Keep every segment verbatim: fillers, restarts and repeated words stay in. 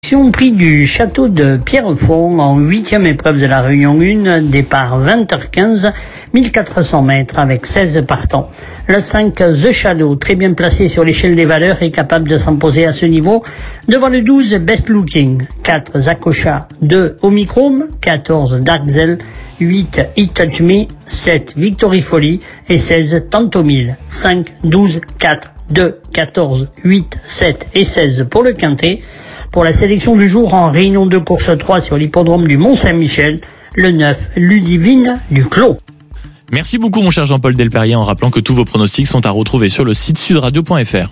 sélection prix du château de Pierrefonds en huitième épreuve de la Réunion un, départ vingt heures quinze, mille quatre cents mètres avec seize partants. Le cinq, The Shadow, très bien placé sur l'échelle des valeurs et capable de s'imposer à ce niveau. Devant le douze, Best Looking. quatre, Zakocha. deux, Omicron. quatorze, Darkzel. huit, It Touch Me. sept, Victory Folly. Et seize, Tantomil. cinq, douze, quatre, deux, quatorze, huit, sept et seize pour le quintet. Pour la sélection du jour en réunion de course trois sur l'hippodrome du Mont-Saint-Michel, le neuf, Ludivine du Clos. Merci beaucoup mon cher Jean-Paul Delperrier, en rappelant que tous vos pronostics sont à retrouver sur le site sud radio point f r.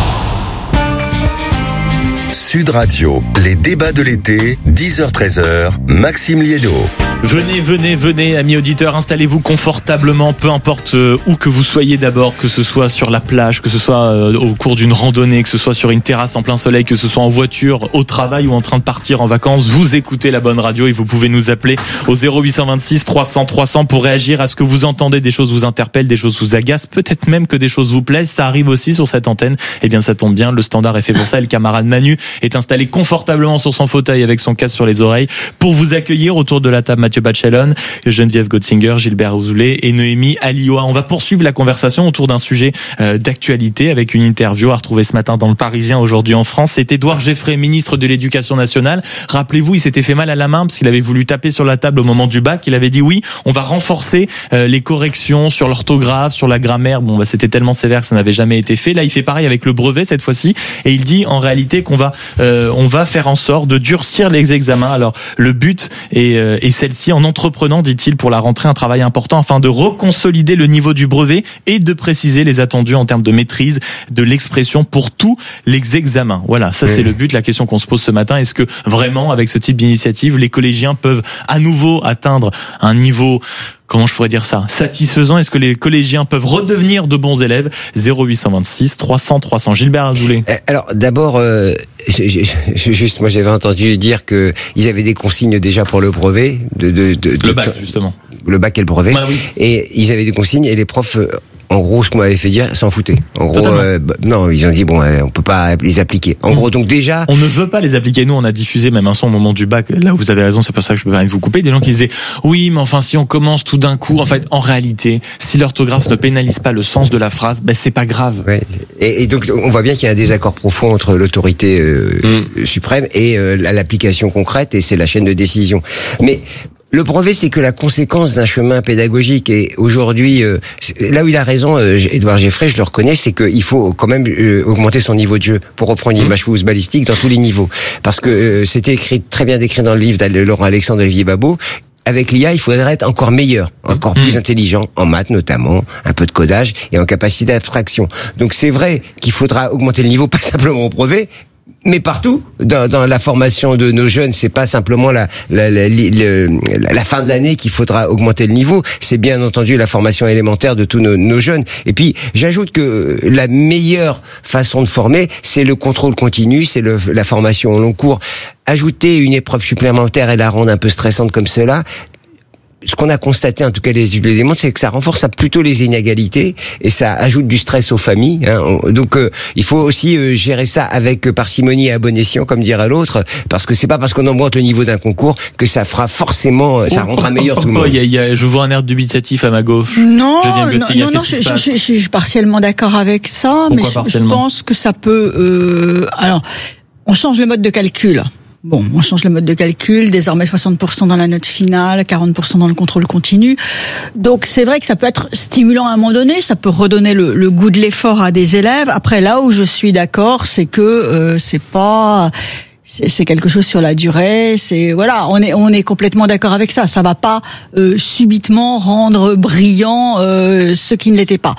Sud Radio, les débats de l'été, dix heures treize heures, Maxime Liédo. Venez, venez, venez, amis auditeurs, installez-vous confortablement, peu importe euh, où que vous soyez d'abord, que ce soit sur la plage, que ce soit euh, au cours d'une randonnée, que ce soit sur une terrasse en plein soleil, que ce soit en voiture, au travail ou en train de partir en vacances, vous écoutez la bonne radio et vous pouvez nous appeler au zéro huit cent vingt-six trois cents trois cents pour réagir à ce que vous entendez, des choses vous interpellent, des choses vous agacent, peut-être même que des choses vous plaisent, ça arrive aussi sur cette antenne. Eh bien ça tombe bien, le standard est fait pour ça et le camarade Manu est installé confortablement sur son fauteuil avec son casque sur les oreilles pour vous accueillir. Autour de la table, Mathieu Bachelon, Geneviève Gotzinger, Gilbert Ouzoulet et Noémie Alioua. On va poursuivre la conversation autour d'un sujet euh, d'actualité avec une interview à retrouver ce matin dans le Parisien, aujourd'hui en France. C'est Édouard Geffray, ministre de l'Éducation nationale. Rappelez-vous, il s'était fait mal à la main parce qu'il avait voulu taper sur la table au moment du bac. Il avait dit oui, on va renforcer euh, les corrections sur l'orthographe, sur la grammaire. Bon, bah, c'était tellement sévère que ça n'avait jamais été fait. Là, il fait pareil avec le brevet cette fois-ci et il dit en réalité qu'on va euh, on va faire en sorte de durcir les examens. Alors, le but est, euh, est celle-ci en entreprenant, dit-il, pour la rentrée, un travail important afin de reconsolider le niveau du brevet et de préciser les attendus en termes de maîtrise de l'expression pour tous les examens. Voilà, ça c'est le but, la question qu'on se pose ce matin. Est-ce que vraiment, avec ce type d'initiative, les collégiens peuvent à nouveau atteindre un niveau, comment je pourrais dire ça, satisfaisant? Est-ce que les collégiens peuvent redevenir de bons élèves? Zéro huit cent vingt-six trois cents trois cents. Gilbert Azoulay. Alors d'abord, euh, juste moi j'avais entendu dire que ils avaient des consignes déjà pour le brevet, de, de, de, de le bac justement. Le bac et le brevet. Bah, oui. Et ils avaient des consignes et les profs. En gros, ce qu'on m'avait fait dire, s'en foutaient. En gros, euh, bah, non, ils ont dit bon, euh, on peut pas les appliquer. En mmh. gros, donc déjà, on ne veut pas les appliquer. Nous, on a diffusé même un son au moment du bac. Là, vous avez raison, c'est pour ça que je peux pas vous couper. Des gens qui disaient oui, mais enfin, si on commence tout d'un coup, en fait, en réalité, si l'orthographe ne pénalise pas le sens de la phrase, ben c'est pas grave. Ouais. Et, et donc, on voit bien qu'il y a un désaccord profond entre l'autorité euh, mmh. suprême et euh, l'application concrète, et c'est la chaîne de décision. Mais le brevet, c'est que la conséquence d'un chemin pédagogique. Et aujourd'hui, euh, là où il a raison, euh, Édouard Geffray, je le reconnais, c'est qu'il faut quand même euh, augmenter son niveau de jeu pour reprendre une image footballistique dans tous les niveaux. Parce que euh, c'était écrit, très bien décrit dans le livre de Laurent Alexandre Olivier Babot. Avec l'I A, il faudrait être encore meilleur, encore mmh. plus intelligent, en maths notamment, un peu de codage et en capacité d'abstraction. Donc c'est vrai qu'il faudra augmenter le niveau, pas simplement au brevet, mais partout, dans, dans la formation de nos jeunes, c'est pas simplement la, la, la, la, la fin de l'année qu'il faudra augmenter le niveau. C'est bien entendu la formation élémentaire de tous nos, nos jeunes. Et puis, j'ajoute que la meilleure façon de former, c'est le contrôle continu, c'est le, la formation au long cours. Ajouter une épreuve supplémentaire et la rendre un peu stressante comme cela, ce qu'on a constaté, en tout cas les études le démontrent, c'est que ça renforce plutôt les inégalités et ça ajoute du stress aux familles. Hein. Donc euh, il faut aussi euh, gérer ça avec parcimonie et à bon escient, comme dirait l'autre, parce que c'est pas parce qu'on augmente le niveau d'un concours que ça fera forcément, ça rendra meilleur tout le monde. Il y a, il y a, je vois un air dubitatif à ma gauche. Non, non, non, non je, je, je, je suis partiellement d'accord avec ça, Pourquoi mais je, je pense que ça peut. Euh, alors, on change le mode de calcul. Bon, on change le mode de calcul, désormais soixante pour cent dans la note finale, quarante pour cent dans le contrôle continu. Donc c'est vrai que ça peut être stimulant à un moment donné, ça peut redonner le, le goût de l'effort à des élèves. Après, là où je suis d'accord, c'est que euh, c'est pas... C'est, c'est quelque chose sur la durée, c'est voilà, on est on est complètement d'accord avec ça. Ça va pas euh, subitement rendre brillant euh, ce qui ne l'était pas.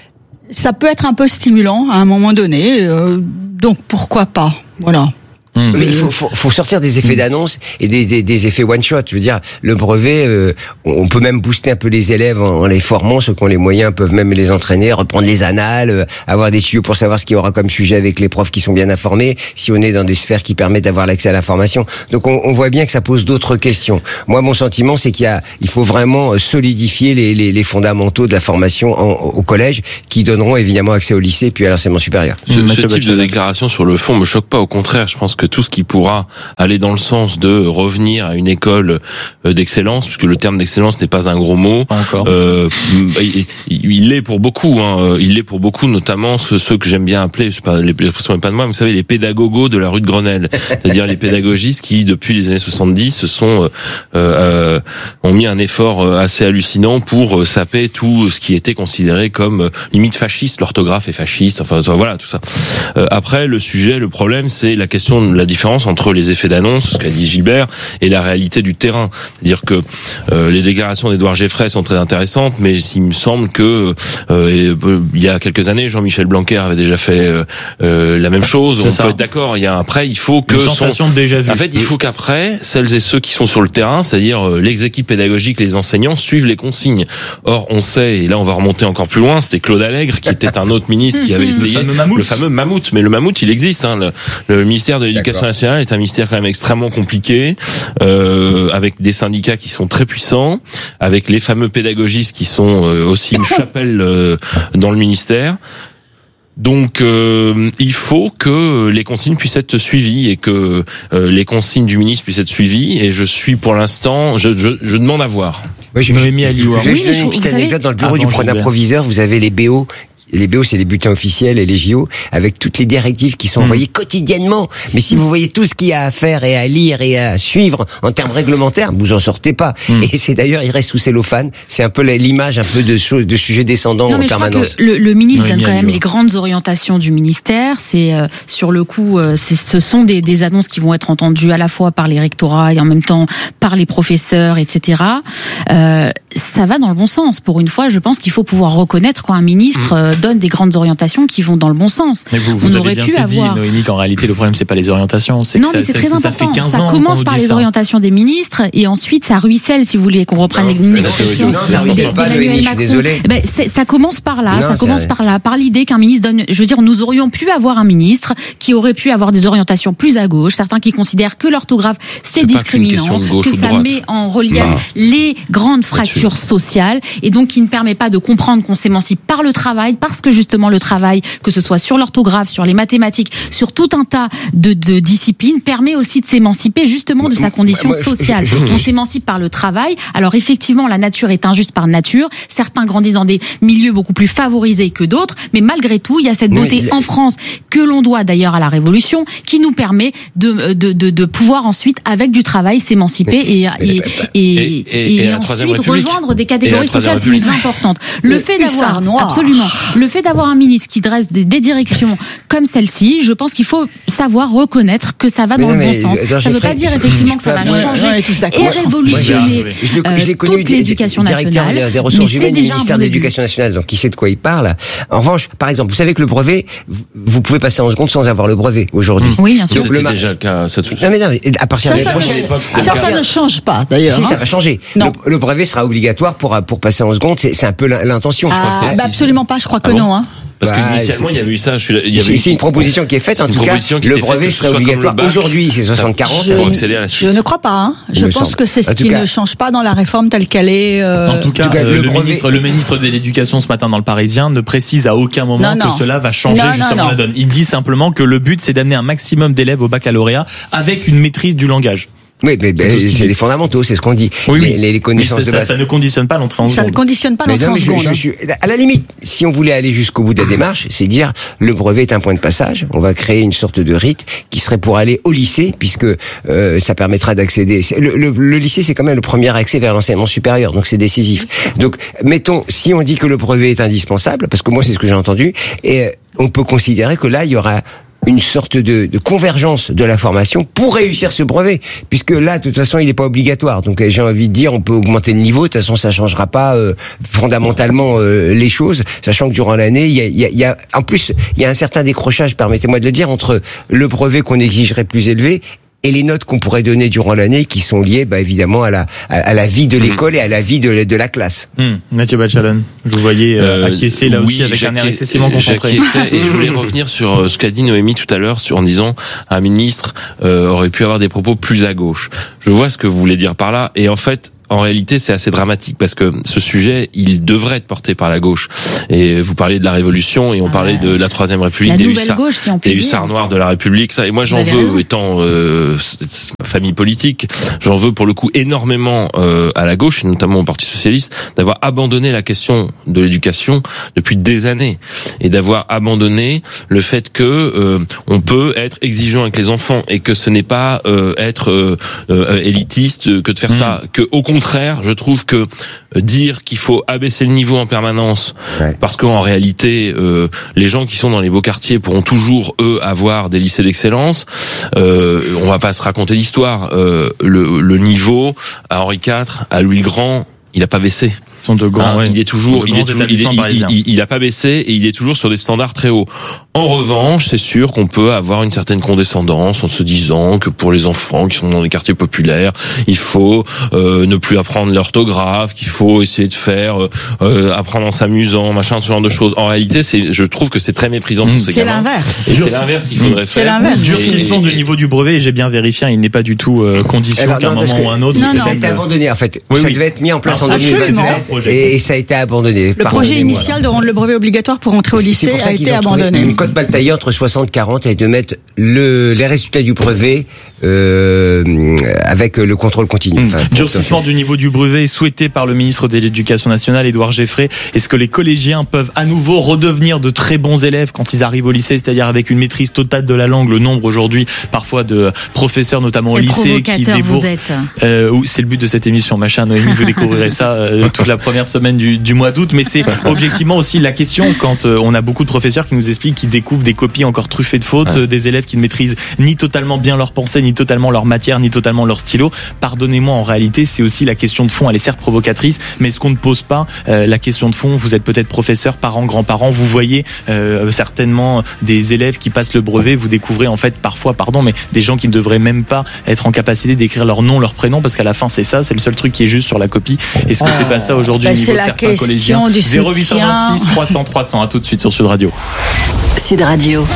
Ça peut être un peu stimulant à un moment donné, euh, donc pourquoi pas, voilà. Mmh. Mais il faut, faut, faut sortir des effets d'annonce et des, des, des effets one shot. Je veux dire, le brevet, euh, on peut même booster un peu les élèves en, en les formant. Ceux qui ont les moyens peuvent même les entraîner, reprendre les annales, euh, avoir des tuyaux pour savoir ce qu'il y aura comme sujet avec les profs qui sont bien informés. Si on est dans des sphères qui permettent d'avoir l'accès à la formation, donc on, on voit bien que ça pose d'autres questions. Moi, mon sentiment, c'est qu'il y a, il faut vraiment solidifier les, les, les fondamentaux de la formation en, au collège, qui donneront évidemment accès au lycée puis à l'enseignement supérieur. Ce, ce type de déclaration sur le fond me choque pas. Au contraire, je pense que que tout ce qui pourra aller dans le sens de revenir à une école d'excellence, puisque le terme d'excellence n'est pas un gros mot, encore. Euh, il, il l'est pour beaucoup, hein, il l'est pour beaucoup, notamment ceux, ceux que j'aime bien appeler, je sais pas, l'expression n'est pas de moi, mais vous savez, les pédagogos de la rue de Grenelle, c'est-à-dire les pédagogistes qui, depuis les années soixante-dix, se sont euh, euh, ont mis un effort assez hallucinant pour saper tout ce qui était considéré comme limite fasciste, l'orthographe est fasciste, enfin voilà tout ça. Euh, après, le sujet, le problème, c'est la question de la différence entre les effets d'annonce, ce qu'a dit Gilbert, et la réalité du terrain. C'est-à-dire que euh, les déclarations d'Édouard Geffray sont très intéressantes, mais il me semble que euh, il y a quelques années, Jean-Michel Blanquer avait déjà fait euh, euh, la même chose. C'est On ça. peut être d'accord. Il y a après, il faut que une sensation son... de déjà vu. En fait, il faut qu'après, celles et ceux qui sont sur le terrain, c'est-à-dire euh, les équipes pédagogiques, les enseignants, suivent les consignes. Or, on sait, et là, on va remonter encore plus loin. C'était Claude Allègre qui était un autre ministre qui avait essayé le fameux mammouth. le fameux mammouth. Mais le mammouth, il existe. Hein. Le, le ministère de l'Éducation D'accord. nationale est un ministère quand même extrêmement compliqué, euh, avec des syndicats qui sont très puissants, avec les fameux pédagogistes qui sont euh, aussi une chapelle euh, dans le ministère. Donc euh, il faut que les consignes puissent être suivies et que euh, les consignes du ministre puissent être suivies. Et je suis pour l'instant, je, je, je demande à voir. Moi, je, Noémie Aliouard. je vais Oui, juste mais donner une je- petite vous anecdote. savez- Dans le bureau Avant du premier Gilbert. proviseur, vous avez les B O. Les B O, c'est les bulletins officiels et les J O, avec toutes les directives qui sont envoyées quotidiennement. Mais si vous voyez tout ce qu'il y a à faire et à lire et à suivre en termes réglementaires, vous en sortez pas. Mm. Et c'est d'ailleurs, il reste sous cellophane. C'est un peu la- l'image un peu de choses, de sujets descendants Non, en mais je crois permanence. que le, le ministre Noémie donne quand même Aliouard. les grandes orientations du ministère. C'est euh, sur le coup, euh, c'est- ce sont des, des annonces qui vont être entendues à la fois par les rectorats et en même temps par les professeurs, et cetera. Euh, ça va dans le bon sens. Pour une fois, je pense qu'il faut pouvoir reconnaître quand un ministre euh, donne des grandes orientations qui vont dans le bon sens. Mais vous, On vous avez aurait bien pu saisi, avoir- Noémie, qu'en réalité, le problème, c'est pas les orientations. C'est que Non, ça, mais c'est ça- très ça important. fait quinze Ça ans qu'on commence nous par dit les ça. orientations des ministres et ensuite ça ruisselle, si vous voulez, qu'on reprenne Non, une mais expression non, ça ruisselle pas, d'Emmanuel Noémie, je suis Macron. désolé. Eh ben, c'est- ça commence par là, Non, ça c'est commence vrai. par là, par l'idée qu'un ministre donne. Je veux dire, nous aurions pu avoir un ministre qui aurait pu avoir des orientations plus à gauche. Certains qui considèrent que l'orthographe c'est C'est pas qu'une question discriminant, de gauche que ou de ça droite. met en relief Non. les grandes fractures sociales et donc qui ne permet pas de comprendre qu'on s'émancipe par le travail, parce que justement le travail, que ce soit sur l'orthographe, sur les mathématiques, sur tout un tas de, de disciplines, permet aussi de s'émanciper justement de sa condition moi, je- sociale. je- On s'émancipe par le travail. Alors effectivement, la nature est injuste par nature. Certains grandissent dans des milieux beaucoup plus favorisés que d'autres, mais malgré tout, il y a cette Oui, beauté il y a- en France que l'on doit d'ailleurs à la Révolution, qui nous permet de de de, de pouvoir ensuite, avec du travail, s'émanciper et et, et, Et- et- et la Troisième ensuite République. rejoindre des Et catégories la Troisième sociales plus République. importantes. Le, Le fait hussard d'avoir noir. absolument le fait d'avoir un ministre qui dresse des, des directions comme celle-ci, je pense qu'il faut savoir reconnaître que ça va Mais dans non, le bon mais, sens. Edouard Ça ne veut Geffray, pas dire je- effectivement je que ça peux va avouer- changer on est tous d'accord. et Moi, je- révolutionner Moi, je l'ai- euh, je l'ai connu toute l'éducation directeur nationale. des- des mais ressources c'est humaines du déjà un ministère bon de début. l'Éducation nationale, donc il sait de quoi il parle. En revanche, par exemple, vous savez que le brevet, vous- vous pouvez passer en seconde sans avoir le brevet aujourd'hui. Oui, bien sûr. Donc, le C'était ma- déjà le cas. Ça, tout- Non mais non, mais à partir Ça, de ça, l'année ne- prochaine. l'époque, c'était ça, le ça cas. ne change pas d'ailleurs. Si, hein. ça va changer. Non. Le, le brevet sera obligatoire pour pour passer en seconde. C'est c'est un peu l'intention. je crois. Ah, C'est- bah absolument pas, je crois que Ah bon non. Hein. Parce Bah, qu'initialement, il y avait eu ça. Je suis, il y avait C'est eu- c'est une proposition qui est faite. C'est En une tout cas, proposition qui le était faite, brevet que ce serait soit comme obligatoire. le bac. Aujourd'hui, c'est soixante quarante. Je, pour accéder à la je suite. ne crois pas. Hein. Je Il me pense semble. que c'est ce En tout qui cas- ne change pas dans la réforme telle qu'elle est. euh, En tout cas, en tout cas, euh, le le, brevet- ministre, le ministre de l'Éducation ce matin dans le Parisien ne précise à aucun moment Non, non. que cela va changer Non, non, justement non. la donne. Il dit simplement que le but c'est d'amener un maximum d'élèves au baccalauréat avec une maîtrise du langage. Oui, mais, mais C'est tout ce qu'il c'est dit. les fondamentaux, c'est ce qu'on dit. Oui, les, oui. les, les Mais connaissances ça, de ça, base. ça ne conditionne pas l'entrée en ça ne seconde. conditionne pas Mais l'entrée non, en mais je, seconde. je hein. suis à la limite, si on voulait aller jusqu'au bout de la démarche, c'est dire le brevet est un point de passage. On va créer une sorte de rite qui serait pour aller au lycée, puisque euh, ça permettra d'accéder. c'est- Le, le, le lycée, c'est quand même le premier accès vers l'enseignement supérieur, donc c'est décisif. Donc, mettons, si on dit que le brevet est indispensable, parce que moi c'est ce que j'ai entendu, et euh, on peut considérer que là il y aura une sorte de, de convergence de la formation pour réussir ce brevet, puisque là, de toute façon, il n'est pas obligatoire. Donc, euh, j'ai envie de dire, on peut augmenter le niveau. De toute façon, ça changera pas euh, fondamentalement euh, les choses, sachant que durant l'année, il y a, il y a, il y a, en plus, il y a un certain décrochage, permettez-moi de le dire, entre le brevet qu'on exigerait plus élevé et les notes qu'on pourrait donner durant l'année, qui sont liées, bah, évidemment, à la à, à la vie de l'école et à la vie de, de la classe. Hum, Mathieu Bachalon, je vous voyais euh, Euh, acquiescer là oui, aussi avec un air j'acquies- excessivement concentré. j'acquiesçais, et je voulais revenir sur euh, ce qu'a dit Noémie tout à l'heure, sur en disant un ministre euh, aurait pu avoir des propos plus à gauche. Je vois ce que vous voulez dire par là, et en fait, en réalité, c'est assez dramatique parce que ce sujet, il devrait être porté par la gauche. Et vous parlez de la Révolution et on ah parlait de la Troisième République, la des nouvelle hussards, gauche, si on peut des dire. hussards noirs de la République. Ça. Et moi, j'en veux, raison. étant euh, ma famille politique, j'en veux pour le coup énormément euh, à la gauche, et notamment au Parti socialiste, d'avoir abandonné la question de l'éducation depuis des années et d'avoir abandonné le fait que euh, on peut être exigeant avec les enfants et que ce n'est pas euh, être euh, euh, élitiste que de faire mmh. ça, que au contraire, je trouve que dire qu'il faut abaisser le niveau en permanence, ouais. parce qu'en réalité, euh, les gens qui sont dans les beaux quartiers pourront toujours eux avoir des lycées d'excellence. Euh, on va pas se raconter l'histoire. Euh, le, le niveau à Henri quatre, à Louis le Grand, il a pas baissé. Sont de grands, hein, ouais. Il est toujours, il est toujours, il, est, il, il, il a pas baissé et il est toujours sur des standards très hauts. En revanche, c'est sûr qu'on peut avoir une certaine condescendance en se disant que pour les enfants qui sont dans les quartiers populaires, il faut euh, ne plus apprendre l'orthographe, qu'il faut essayer de faire euh, apprendre en s'amusant, machin, ce genre de choses. En réalité, c'est, je trouve que c'est très méprisant mmh. pour ces c'est gamins. L'inverse. Et c'est l'inverse qu'il faudrait c'est faire. L'inverse. Durcissement du niveau du brevet, et j'ai bien vérifié, il n'est pas du tout euh, condition Alors, qu'à un moment ou un autre. Non, ça a été abandonné en fait. Oui, ça oui. devait être mis en place Alors, en deux mille vingt-sept et, et ça a été abandonné. Le projet initial de rendre le brevet obligatoire pour entrer au lycée a été abandonné. Une cote bataillée entre soixante quarante et de mettre le, les résultats du brevet euh, avec le contrôle continu. Enfin, mmh. Durcissement du niveau du brevet souhaité par le ministre de l'Éducation nationale, Édouard Geffray. Est-ce que les collégiens peuvent à nouveau redevenir de très bons élèves quand ils arrivent au lycée, c'est-à-dire avec une maîtrise totale de la langue, le nombre aujourd'hui parfois de professeurs, notamment au lycée, qui débourrent. Euh, c'est le but de cette émission, machin. Noémie, vous découvrirez ça euh, toute la première semaine du, du mois d'août. Mais c'est objectivement aussi la question quand euh, on a beaucoup de professeurs qui nous expliquent qu'ils découvrent des copies encore truffées de fautes, ouais. euh, des élèves qui ne maîtrisent ni totalement bien leur pensée, ni totalement leur matière, ni totalement leur stylo. Pardonnez-moi, en réalité, c'est aussi la question de fond. Elle est certes provocatrice, mais ce qu'on ne pose pas, euh, la question de fond, vous êtes peut-être professeur, parents, grands-parents, vous voyez euh, certainement des élèves qui passent le brevet, vous découvrez en fait parfois, pardon, mais des gens qui ne devraient même pas être en capacité d'écrire leur nom, leur prénom, parce qu'à la fin c'est ça, c'est le seul truc qui est juste sur la copie. Est-ce que oh. c'est pas ça aujourd'hui bah, au niveau de certains collégiens? zéro huit cent vingt-six trois cents trois cents, à tout de suite sur Sud Radio. Sud Radio.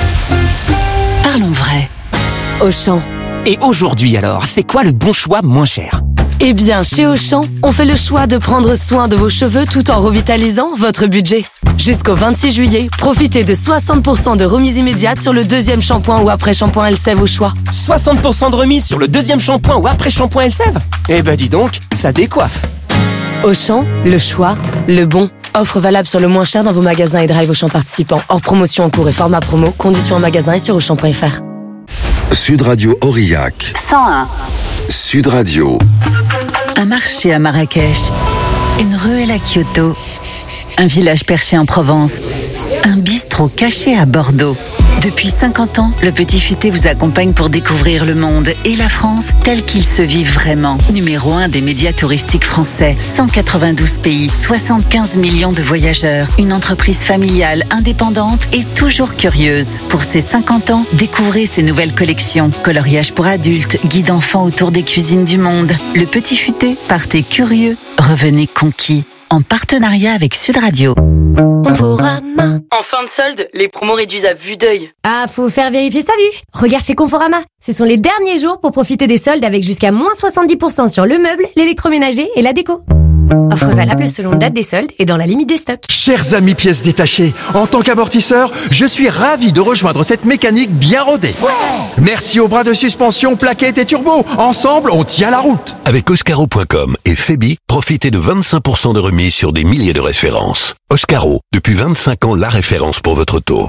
Parlons vrai. Auchan. Et aujourd'hui alors, c'est quoi le bon choix moins cher? Eh bien, chez Auchan, on fait le choix de prendre soin de vos cheveux tout en revitalisant votre budget. Jusqu'au vingt-six juillet, profitez de soixante pour cent de remise immédiate sur le deuxième shampoing ou après-shampoing Elseve au choix. soixante pour cent de remise sur le deuxième shampoing ou après-shampoing Elseve? Eh ben dis donc, ça décoiffe. Auchan, le choix, le bon. Offre valable sur le moins cher dans vos magasins et drive Auchan participants. Hors promotion en cours et format promo. Conditions en magasin et sur auchan point f r. Sud Radio Aurillac. cent un. Sud Radio. Un marché à Marrakech, une ruelle à Kyoto, un village perché en Provence, un bistrot caché à Bordeaux. Depuis cinquante ans, le Petit Futé vous accompagne pour découvrir le monde et la France tel qu'il se vit vraiment. Numéro un des médias touristiques français, cent quatre-vingt-douze pays, soixante-quinze millions de voyageurs, une entreprise familiale, indépendante et toujours curieuse. Pour ses cinquante ans, découvrez ses nouvelles collections. Coloriage pour adultes, guide enfants autour des cuisines du monde. Le Petit Futé, partez curieux, revenez conquis. En partenariat avec Sud Radio. Conforama. En fin de solde, les promos réduisent à vue d'œil. Ah, faut faire vérifier sa vue. Regarde chez Conforama. Ce sont les derniers jours pour profiter des soldes avec jusqu'à moins soixante-dix pour cent sur le meuble, l'électroménager et la déco. Offre valable selon date des soldes et dans la limite des stocks. Chers amis pièces détachées, en tant qu'amortisseur, je suis ravi de rejoindre cette mécanique bien rodée. Ouais. Merci aux bras de suspension, plaquettes et turbo. Ensemble, on tient la route. Avec Oscaro point com et Febi, profitez de vingt-cinq pour cent de remise sur des milliers de références. Oscaro, depuis vingt-cinq ans, la référence pour votre auto.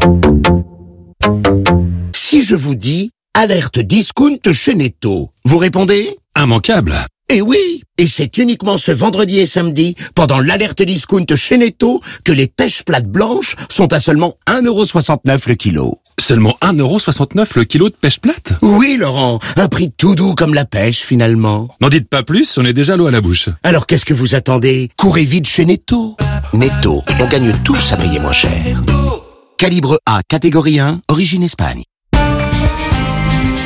Si je vous dis alerte discount chez Netto, vous répondez? Immanquable. Eh oui, et c'est uniquement ce vendredi et samedi, pendant l'alerte discount chez Netto, que les pêches plates blanches sont à seulement un euro soixante-neuf le kilo. Seulement un euro soixante-neuf le kilo de pêche plate? Oui, Laurent, un prix tout doux comme la pêche, finalement. N'en dites pas plus, on est déjà l'eau à la bouche. Alors qu'est-ce que vous attendez? Courez vite chez Netto. Netto, on gagne tous à payer moins cher. Calibre A, catégorie un, origine Espagne.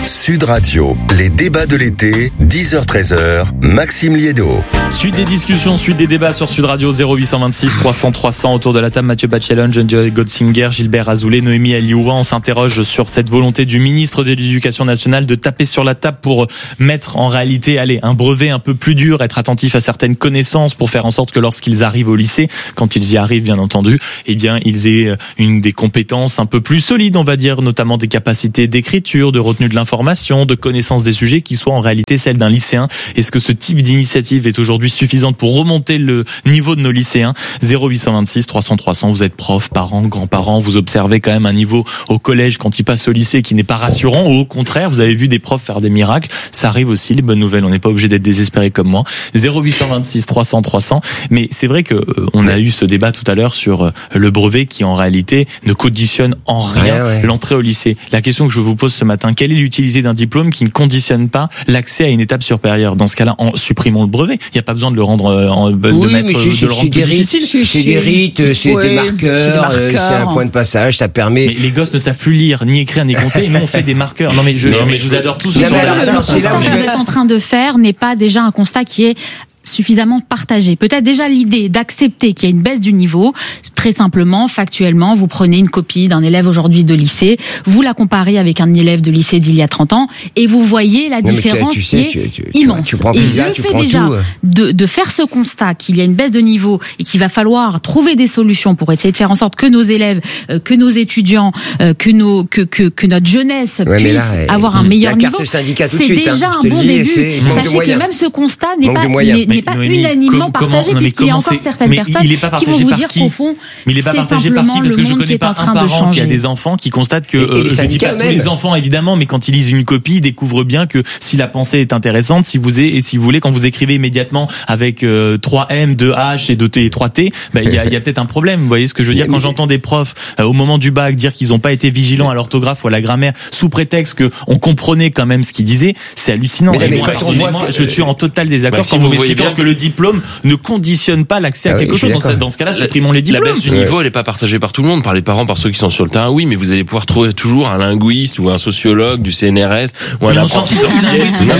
Sud Radio, les débats de l'été, dix heures treize heures, Maxime Liédo. Suite des discussions, suite des débats sur Sud Radio, zéro huit cent vingt-six trois cents trois cents autour de la table. Mathieu Bachelon, John Godsinger, Gilbert Azoulay, Noémie Alioua. On s'interroge sur cette volonté du ministre de l'Éducation nationale de taper sur la table pour mettre en réalité, allez, un brevet un peu plus dur, être attentif à certaines connaissances pour faire en sorte que lorsqu'ils arrivent au lycée, quand ils y arrivent bien entendu, eh bien ils aient une des compétences un peu plus solides, on va dire, notamment des capacités d'écriture, de retenue de l'information, de connaissance des sujets qui soient en réalité celles d'un lycéen. Est-ce que ce type d'initiative est aujourd'hui suffisante pour remonter le niveau de nos lycéens? Zéro huit cent vingt-six trois cents trois cents, vous êtes prof, parents, grands-parents, vous observez quand même un niveau au collège quand ils passent au lycée qui n'est pas rassurant, ou au contraire, vous avez vu des profs faire des miracles. Ça arrive aussi, les bonnes nouvelles, on n'est pas obligé d'être désespéré comme moi. Zéro huit cent vingt-six trois cents trois cents, mais c'est vrai que euh, on a eu ce débat tout à l'heure sur euh, le brevet qui en réalité ne conditionne en rien ouais, ouais. l'entrée au lycée. La question que je vous pose ce matin, quelle est l'utilité d'un diplôme qui ne conditionne pas l'accès à une étape supérieure? Dans ce cas-là, en supprimons le brevet. Il n'y a pas besoin de le rendre, en, de oui, mettre, mais c'est, de le rendre plus difficile. C'est des rites, c'est oui, des marqueurs, c'est, des marqueurs. C'est un point de passage, ça permet. Mais les gosses ne savent plus lire, ni écrire, ni compter. Nous, on fait des marqueurs. Non, mais je, non, mais mais je vous adore tous. Le constat que vous êtes en train de faire n'est pas déjà un constat qui est suffisamment partagé. Peut-être déjà l'idée d'accepter qu'il y a une baisse du niveau, très simplement, factuellement, vous prenez une copie d'un élève aujourd'hui de lycée, vous la comparez avec un élève de lycée d'il y a trente ans, et vous voyez la non, différence tu sais, qui est tu, tu, immense. Tu, tu et Pisa, le fait déjà tout. de, de faire ce constat qu'il y a une baisse de niveau et qu'il va falloir trouver des solutions pour essayer de faire en sorte que nos élèves, euh, que nos étudiants, euh, que nos, que, que, que notre jeunesse ouais, puisse là, avoir un meilleur niveau. C'est de suite, déjà hein, un bon dis, début. Sachez que même ce constat n'est pas, n'est pas Noémie, unanimement com- partagé, comment, puisqu'il y a encore c'est, certaines personnes qui vont vous dire qu'au fond, mais il est pas c'est partagé simplement par qui, parce le que je monde connais qui est pas en un train de parent qui a changer. des enfants qui constatent que, et, euh, et je dis pas tous les enfants évidemment, mais quand ils lisent une copie, ils découvrent bien que si la pensée est intéressante, si vous et si vous voulez, quand vous écrivez immédiatement avec euh, trois M, deux H et deux T et trois T, bah il y a, il y a peut-être un problème. Vous voyez ce que je veux dire? Quand j'entends des profs euh, au moment du bac dire qu'ils n'ont pas été vigilants à l'orthographe ou à la grammaire sous prétexte que on comprenait quand même ce qu'ils disaient, c'est hallucinant. Mais, et mais moi, quand on voit que, je suis en total désaccord bah, quand si vous, vous m'expliquez que le diplôme ne conditionne pas l'accès à ah quelque oui, chose. Dans ce, dans ce cas-là, supprimons les diplômes. La baisse du niveau, elle n'est pas partagée par tout le monde, par les parents, par ceux qui sont sur le terrain. Oui, mais vous allez pouvoir trouver toujours un linguiste ou un sociologue du C N R S ou un apprenti sorcier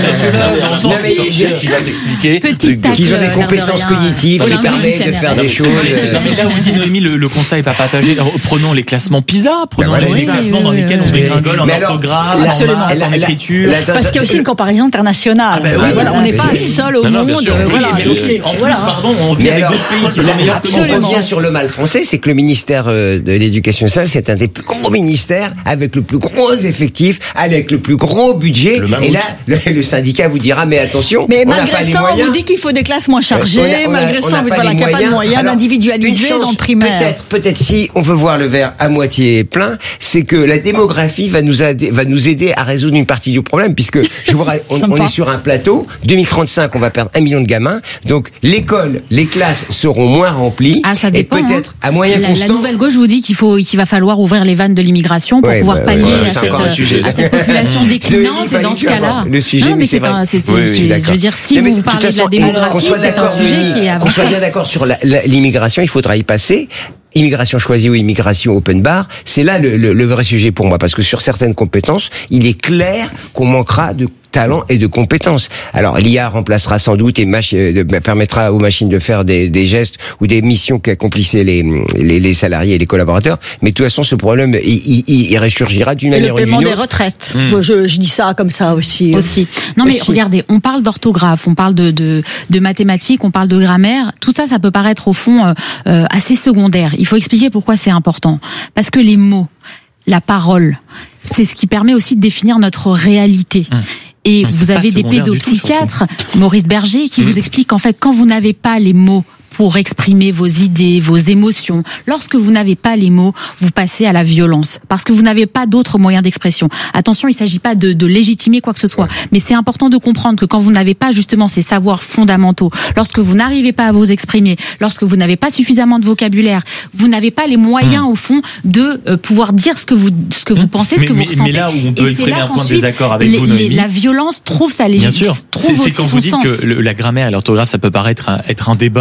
qui va t'expliquer qu'ils ont des compétences cognitives qui permettent de faire des choses. Non mais là où dit Noémie, le constat est pas partagé. Prenons les classements PISA, prenons les classements dans lesquels on dégringole en orthographe, en maths, en écriture. Parce qu'il y a aussi une comparaison internationale. Voilà, on n'est pas seul au monde. Voilà. En plus, pardon, on vit avec d'autres pays qui sont meilleurs que nous. On revient sur le mal français, c'est que le ministère de l'Éducation nationale, c'est un des plus gros ministères, avec le plus gros effectif, avec le plus gros budget. Et là, le, le syndicat vous dira, mais attention, mais on malgré n'a pas ça, les moyens. on vous dit qu'il faut des classes moins chargées, on a, on a, malgré on ça, on vous dit qu'il n'y a pas de moyens d'individualiser dans le primaire. Peut-être, peut-être si on veut voir le verre à moitié plein, c'est que la démographie va nous aider, va nous aider à résoudre une partie du problème, puisque je vous on, on est sur un plateau, deux mille trente-cinq, on va perdre un million de gamins, donc l'école, les classes seront moins remplies. Ah, ça dépend, et peut-être hein. à moyen la, constant. La nouvelle gauche vous dit qu'il faut, qu'il va falloir ouvrir les vannes de l'immigration pour ouais, pouvoir bah, pallier ouais, à, cette, à cette population déclinante. Et dans ce cas-là, le sujet, non, mais c'est, c'est un, c'est, c'est, oui, c'est, oui, je veux dire, si mais vous parlez de la démographie, c'est un sujet qui est avancé. Qu'on soit bien d'accord sur la, la, l'immigration, il faudra y passer. Immigration choisie ou immigration open bar, c'est là le, le, le vrai sujet pour moi, parce que sur certaines compétences, il est clair qu'on manquera de talent et de compétences. Alors l'I A remplacera sans doute et mach- euh, permettra aux machines de faire des, des gestes ou des missions qu'accomplissaient les, les, les salariés et les collaborateurs, mais de toute façon ce problème il, il, il ressurgira d'une et manière ou d'une le autre. paiement des retraites. Mmh. Je, je dis ça comme ça aussi. Aussi. Non mais aussi. Regardez, on parle d'orthographe, on parle de, de, de mathématiques, on parle de grammaire. Tout ça, ça peut paraître au fond euh, assez secondaire. Il faut expliquer pourquoi c'est important. Parce que les mots, la parole, c'est ce qui permet aussi de définir notre réalité. Mmh. Et mais vous avez des pédopsychiatres, tout, Maurice Berger, qui mmh. vous explique qu'en fait, quand vous n'avez pas les mots pour exprimer vos idées, vos émotions. Lorsque vous n'avez pas les mots, vous passez à la violence, parce que vous n'avez pas d'autres moyens d'expression. Attention, il ne s'agit pas de, de légitimer quoi que ce soit, ouais. mais c'est important de comprendre que quand vous n'avez pas justement ces savoirs fondamentaux, lorsque vous n'arrivez pas à vous exprimer, lorsque vous n'avez pas suffisamment de vocabulaire, vous n'avez pas les moyens mmh. au fond de euh, pouvoir dire ce que vous ce que vous pensez, mais, ce que mais, vous ressentez. Mais là où on peut exprimer un point de désaccord avec les, vous, Noémie, la violence trouve sa légitimité. Bien sûr, c'est, c'est quand vous dites sens. que le, la grammaire et l'orthographe, ça peut paraître un, être un débat un tout petit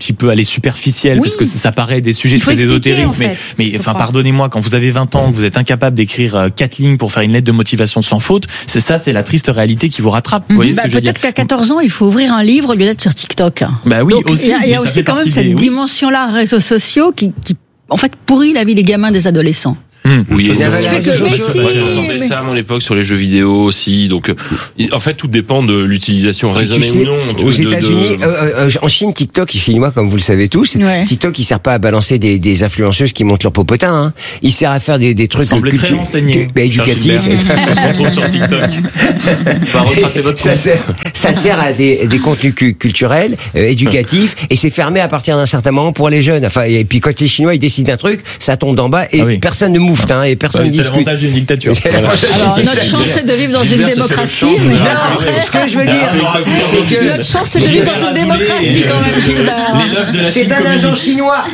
petit peu aller superficiel, Oui. parce que ça, ça paraît des sujets Il faut très expliquer, ésotériques, en mais, fait, mais je enfin, crois. pardonnez-moi, quand vous avez vingt ans, que vous êtes incapable d'écrire euh, quatre lignes pour faire une lettre de motivation sans faute, c'est ça, c'est la triste réalité qui vous rattrape. Vous voyez ce Bah, que je veux dire? peut-être qu'à quatorze ans, il faut ouvrir un livre au lieu d'être sur TikTok. Bah oui, Donc, aussi, il y a, il y a mais ça aussi fait quand même partie cette des- oui. dimension-là, réseaux sociaux, qui, qui, en fait, pourrit la vie des gamins, des adolescents. Hum. Oui, Ça, et c'est moi, vrai, je- mais je- je- si, moi, je mais- ressentais ça à mon époque sur les jeux vidéo aussi. Donc, euh, en fait, tout dépend de l'utilisation raisonnée Tu sais, ou non. aux de- de- États-Unis, euh, euh, en Chine, TikTok est chinois, comme vous le savez tous. Ouais. TikTok, il sert pas à balancer des, des influenceuses qui montent leur popotin. Hein. Il sert à faire des, des trucs Semblez très cultu- renseigné. que- bah, éducatifs. On se retrouve sur TikTok. On va retracer votre ça, compte. sert, ça sert à des, des contenus cu- culturels, euh, éducatifs, et c'est fermé à partir d'un certain moment pour les jeunes. Enfin, et puis quand les Chinois ils décident un truc, ça tombe d'en bas et Ah oui. personne ne moufte, hein, et personne Ouais, ne c'est discute. l'avantage d'une dictature. Voilà. Alors, notre chance, c'est de vivre dans une Gilbert se fait démocratie. le chance de mais la là, République. après, Ce que je veux dire, c'est que notre chance, c'est de vivre dans une démocratie, quand même, Gilbert. L'éloge de la c'est Chine un agent communiste. chinois.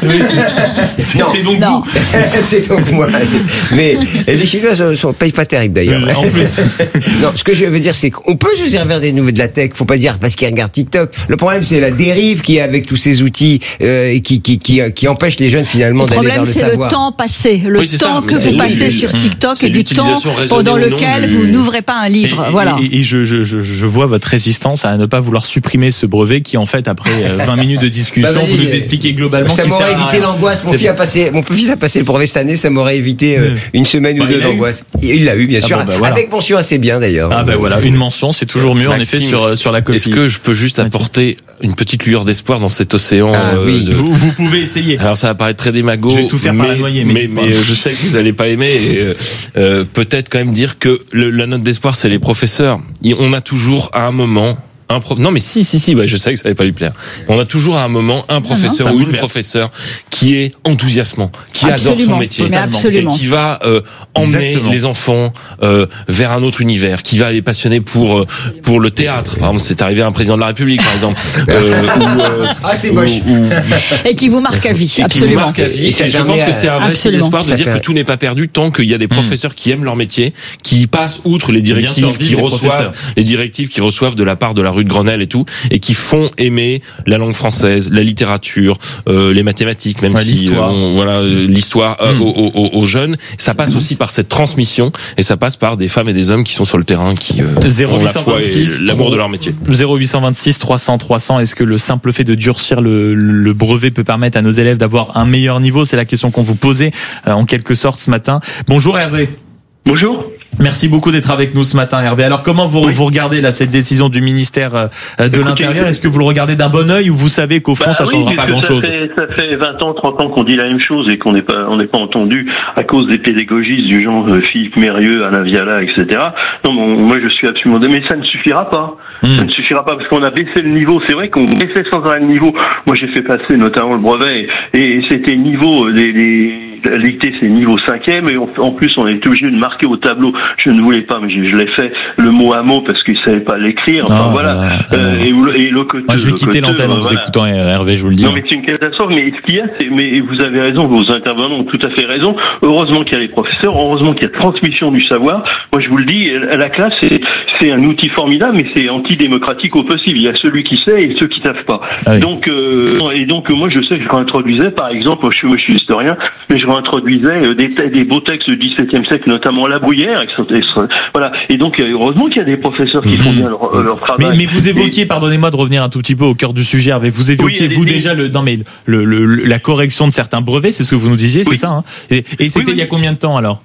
C'est Non. c'est donc Non. vous. C'est donc moi. Mais les Chinois sont, sont pas, pas terribles d'ailleurs. En plus. Non, ce que je veux dire, c'est qu'on peut se servir des nouveaux de la tech. Faut pas dire parce qu'ils regardent TikTok. Le problème, c'est la dérive qui est avec tous ces outils euh, et qui, qui, qui, qui empêche les jeunes finalement Le d'aller vers problème, le c'est le savoir. temps passé. Le Oui, c'est temps ça, que mais c'est vous passez le- sur le- TikTok c'est et du temps l'utilisation raisonnée pendant ou non lequel du- vous n'ouvrez pas un livre. Et, Voilà. et, et je, je, je, je vois votre résistance à ne pas vouloir supprimer ce brevet qui, en fait, après euh, vingt minutes de discussion, Bah, vas-y, vous nous euh, expliquez globalement Ça qu'il m'aurait sert à évité rien. l'angoisse. Mon C'est fils a bon. passé, mon fils a passé le brevet cette année. Ça m'aurait évité euh, une semaine Bah, ou deux il l'a eu. d'angoisse. Il l'a eu, bien Ah sûr. bon, bah, voilà. Avec mention assez bien d'ailleurs. Ah ben voilà, une mention, c'est toujours mieux en Maxime, effet sur sur la copie. Est-ce que je peux juste apporter une petite lueur d'espoir dans cet océan Ah, euh, oui. de- vous, vous pouvez essayer. Alors ça va paraître très démago, Je vais tout faire mais, par la noyer, mais mais, dites-moi. mais, euh, je sais que vous allez pas aimer. Et, euh, euh, peut-être quand même dire que le, la note d'espoir, c'est les professeurs. Et on a toujours à un moment un prof. Non mais si si si, bah, je sais que ça allait pas lui plaire. On a toujours à un moment un professeur ça ou me une plaît. professeure qui est enthousiasmant, qui Absolument, adore son métier, mais absolument. et qui va euh, emmener Exactement. les enfants euh, vers un autre univers, qui va les passionner pour euh, pour le théâtre. Par exemple, c'est arrivé à un président de la République, par exemple. Euh, ou, euh, Ah, c'est ou- moche. ou- Et qui vous marque à vie. et qui vous Absolument. marque à vie. Et ça Et je permet pense à- que c'est un vrai Absolument. espoir de Ça dire fait- que tout n'est pas perdu tant qu'il y a des professeurs qui aiment leur métier, qui passent outre les directives, Bien sûr, vive qui les reçoivent professeurs. les directives qui reçoivent de la part de la rue de Grenelle et tout, et qui font aimer la langue française, la littérature, euh, les mathématiques, même Ouais, si l'histoire. euh, on- voilà euh, l'histoire euh, Mm. aux, aux- aux jeunes. Ça passe aussi par cette transmission et ça passe par des femmes et des hommes qui sont sur le terrain, qui euh, zéro ont huit la cent foi et vingt-six, l'amour de leur métier. zéro huit cent vingt-six trois cents trois cents. Est-ce que le simple fait de durcir le, le brevet peut permettre à nos élèves d'avoir un meilleur niveau? C'est la question qu'on vous posait euh, en quelque sorte ce matin. Bonjour Hervé. Bonjour. Merci beaucoup d'être avec nous ce matin, Hervé. Alors, comment vous, vous regardez là cette décision du ministère euh, de Écoutez, l'Intérieur? Est-ce que vous le regardez d'un bon œil ou vous savez qu'au fond Bah ça oui, changera pas puisque grand-chose? Ça fait, ça fait vingt ans, trente ans qu'on dit la même chose et qu'on n'est pas, on n'est pas entendu à cause des pédagogistes du genre euh, Philippe Mérieux, Alain Viala, et cetera. Non, mais on- moi je suis absolument, mais ça ne suffira pas. Mmh. Ça ne suffira pas parce qu'on a baissé le niveau. C'est vrai qu'on baissait sans arrêt le niveau. Moi j'ai fait passer notamment le brevet et, et c'était niveau euh, des, des la dictée c'est niveau cinquième et on- en plus on était obligé de marquer au tableau. Je ne voulais pas, mais je, je l'ai fait le mot à mot parce qu'ils savaient pas l'écrire. Enfin Oh voilà. là là. Euh, et, le- et le côté. Moi, je vais quitter le côté, l'antenne en euh, vous voilà. écoutant, Hervé, je vous le dis. Non, mais c'est une catastrophe. Mais ce qu'il y a, c'est, mais vous avez raison, vos intervenants ont tout à fait raison. Heureusement qu'il y a les professeurs, heureusement qu'il y a transmission du savoir. Moi, je vous le dis, la classe, c'est, c'est un outil formidable, mais c'est antidémocratique au possible. Il y a celui qui sait et ceux qui savent pas. Ah oui. Donc, euh, et donc, moi, je sais que je réintroduisais, par exemple, moi, je suis, moi, je suis historien, mais je réintroduisais euh, des, des beaux textes du dix-septième siècle, notamment La Bruyère, et que ça- et ça- voilà. Et donc, euh, heureusement qu'il y a des professeurs qui font bien leur, euh, leur travail. Mais, mais vous évoquiez, pardonnez-moi de revenir un tout petit peu au cœur du sujet, Hervé. Vous évoquiez Oui, vous allez-y. déjà le, non mais le, le, le- la correction de certains brevets, c'est ce que vous nous disiez, c'est Oui. ça. Hein et et c'était Oui, oui. il y a combien de temps alors?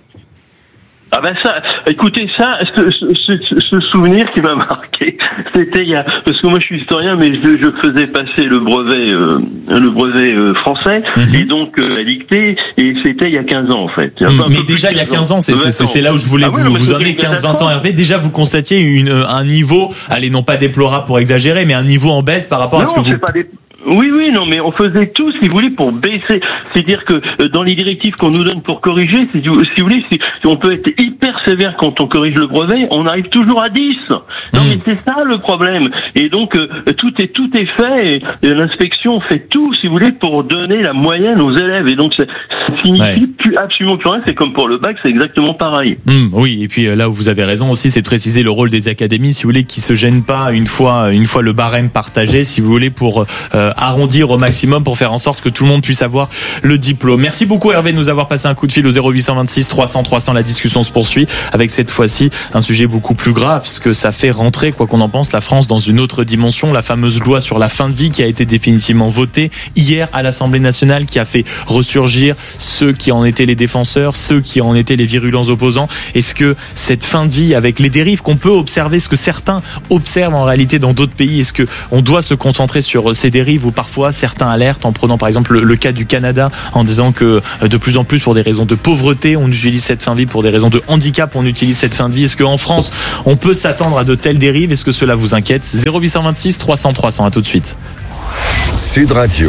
Ah ben ça, écoutez ça, ce, ce, ce- ce souvenir qui m'a marqué, c'était il y a, parce que moi je suis historien, mais je, je faisais passer le brevet, euh, le brevet euh, français, Mhm. et donc euh, à dictée, et c'était il y a quinze ans en fait. Enfin, un peu Mais plus déjà de il y a quinze ans, c'est vingt c'est- c'est là où je voulais Ah oui, vous, non, mais vous c'était emmener une quinze vingt ans, catastrophe. Hervé. Déjà vous constatiez une, un niveau, allez non pas déplorable pour exagérer, mais un niveau en baisse par rapport à ce que Non, vous. c'est pas des... Oui, oui, non, mais on faisait tout, si vous voulez, pour baisser. C'est-à-dire que euh, dans les directives qu'on nous donne pour corriger, si vous, si vous voulez, si, si on peut être hyper sévère quand on corrige le brevet, on arrive toujours à dix. Non, Mm. mais c'est ça le problème. Et donc euh, tout est tout est fait. Et, et l'inspection fait tout, si vous voulez, pour donner la moyenne aux élèves. Et donc ça, ça signifie Ouais. plus, absolument plus rien. C'est comme pour le bac, c'est exactement pareil. Hum, oui, et puis euh, là où vous avez raison aussi, c'est de préciser le rôle des académies, si vous voulez, qui se gênent pas une fois une fois le barème partagé, si vous voulez, pour euh, arrondir au maximum pour faire en sorte que tout le monde puisse avoir le diplôme. Merci beaucoup Hervé de nous avoir passé un coup de fil au zéro huit cent vingt-six trois cents trois cents. La discussion se poursuit avec cette fois-ci un sujet beaucoup plus grave, puisque ça fait rentrer, quoi qu'on en pense, la France dans une autre dimension. La fameuse loi sur la fin de vie qui a été définitivement votée hier à l'Assemblée nationale, qui a fait ressurgir ceux qui en étaient les défenseurs, ceux qui en étaient les virulents opposants. Est-ce que cette fin de vie, avec les dérives qu'on peut observer, ce que certains observent en réalité dans d'autres pays, est-ce que on doit se concentrer sur ces dérives où parfois certains alertent en prenant par exemple le, le cas du Canada en disant que de plus en plus pour des raisons de pauvreté on utilise cette fin de vie, pour des raisons de handicap on utilise cette fin de vie. Est-ce qu'en France on peut s'attendre à de telles dérives? Est-ce que cela vous inquiète? Zéro huit cent vingt-six trois cents trois cents. À tout de suite. Sud Radio.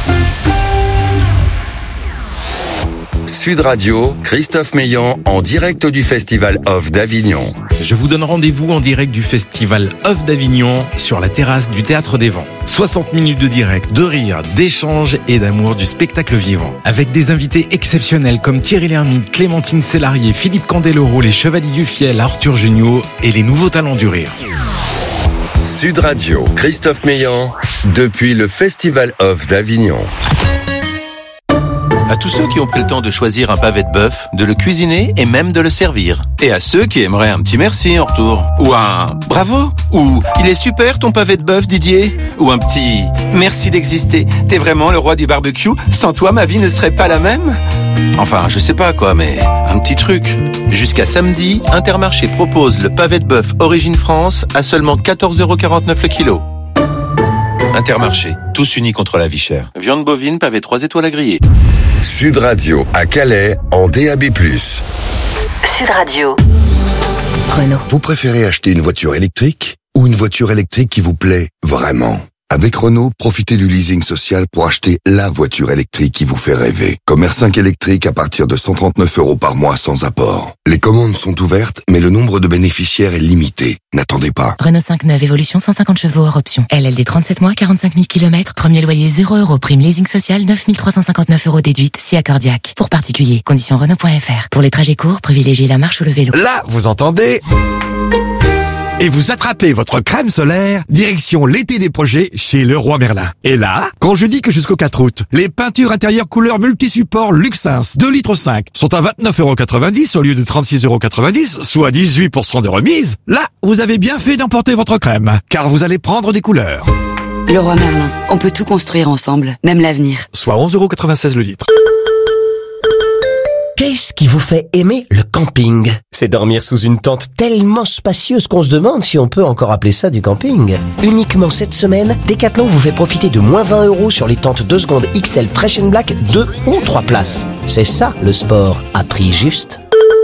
Sud Radio, Christophe Meillan en direct du Festival Off d'Avignon. Je vous donne rendez-vous en direct du Festival Off d'Avignon sur la terrasse du Théâtre des Vents. soixante minutes de direct, de rire, d'échange et d'amour du spectacle vivant. Avec des invités exceptionnels comme Thierry Lhermitte, Clémentine Célarié, Philippe Candeloro, les Chevaliers du Fiel, Arthur Jugnot et les nouveaux talents du rire. Sud Radio, Christophe Meillan, depuis le Festival Off d'Avignon. À tous ceux qui ont pris le temps de choisir un pavé de bœuf, de le cuisiner et même de le servir. Et à ceux qui aimeraient un petit merci en retour. Ou un bravo. Ou il est super ton pavé de bœuf Didier. Ou un petit merci d'exister. T'es vraiment le roi du barbecue. Sans toi ma vie ne serait pas la même. Enfin je sais pas quoi, mais un petit truc. Jusqu'à samedi, Intermarché propose le pavé de bœuf Origine France à seulement quatorze euros quarante-neuf le kilo. Intermarché, tous unis contre la vie chère. Viande bovine, pavé trois étoiles à griller. Sud Radio à Calais en D A B plus. Sud Radio. Renault. Vous préférez acheter une voiture électrique ou une voiture électrique qui vous plaît vraiment? Avec Renault, profitez du leasing social pour acheter la voiture électrique qui vous fait rêver. Comme R cinq électrique à partir de cent trente-neuf euros par mois sans apport. Les commandes sont ouvertes, mais le nombre de bénéficiaires est limité. N'attendez pas. Renault cinq neuf, évolution cent cinquante chevaux hors option. L L D trente-sept mois, quarante-cinq mille kilomètres. Premier loyer zéro euros. Prime leasing social neuf mille trois cent cinquante-neuf euros déduite. Si accordiaque. Pour particulier. Conditions Renault point F R. Pour les trajets courts, privilégiez la marche ou le vélo. Là, vous entendez? Et vous attrapez votre crème solaire, direction l'été des projets chez Leroy Merlin. Et là, quand je dis que jusqu'au quatre août, les peintures intérieures couleur multi-support Luxins deux litres cinq sont à vingt-neuf euros quatre-vingt-dix au lieu de trente-six euros quatre-vingt-dix, soit dix-huit pour cent de remise, là, vous avez bien fait d'emporter votre crème, car vous allez prendre des couleurs. Leroy Merlin, on peut tout construire ensemble, même l'avenir. Soit onze euros quatre-vingt-seize le litre. Qu'est-ce qui vous fait aimer le camping? C'est dormir sous une tente tellement spacieuse qu'on se demande si on peut encore appeler ça du camping. Uniquement cette semaine, Decathlon vous fait profiter de moins vingt euros sur les tentes deux secondes X L Fresh and Black deux ou trois places. C'est ça le sport à prix juste.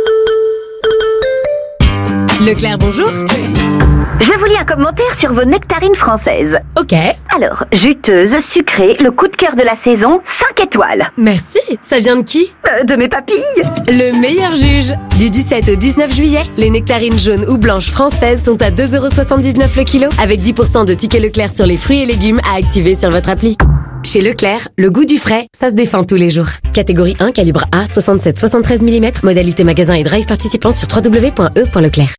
Leclerc, bonjour. Je vous lis un commentaire sur vos nectarines françaises. Ok. Alors, juteuse, sucrée, le coup de cœur de la saison, cinq étoiles. Merci. Ça vient de qui? euh, De mes papilles. Le meilleur juge. Du dix-sept au dix-neuf juillet, les nectarines jaunes ou blanches françaises sont à deux euros soixante-dix-neuf le kilo, avec dix pour cent de tickets Leclerc sur les fruits et légumes à activer sur votre appli. Chez Leclerc, le goût du frais, ça se défend tous les jours. Catégorie un, calibre A, soixante-sept soixante-treize millimètres, modalité magasin et drive participant sur w w w point e point leclerc.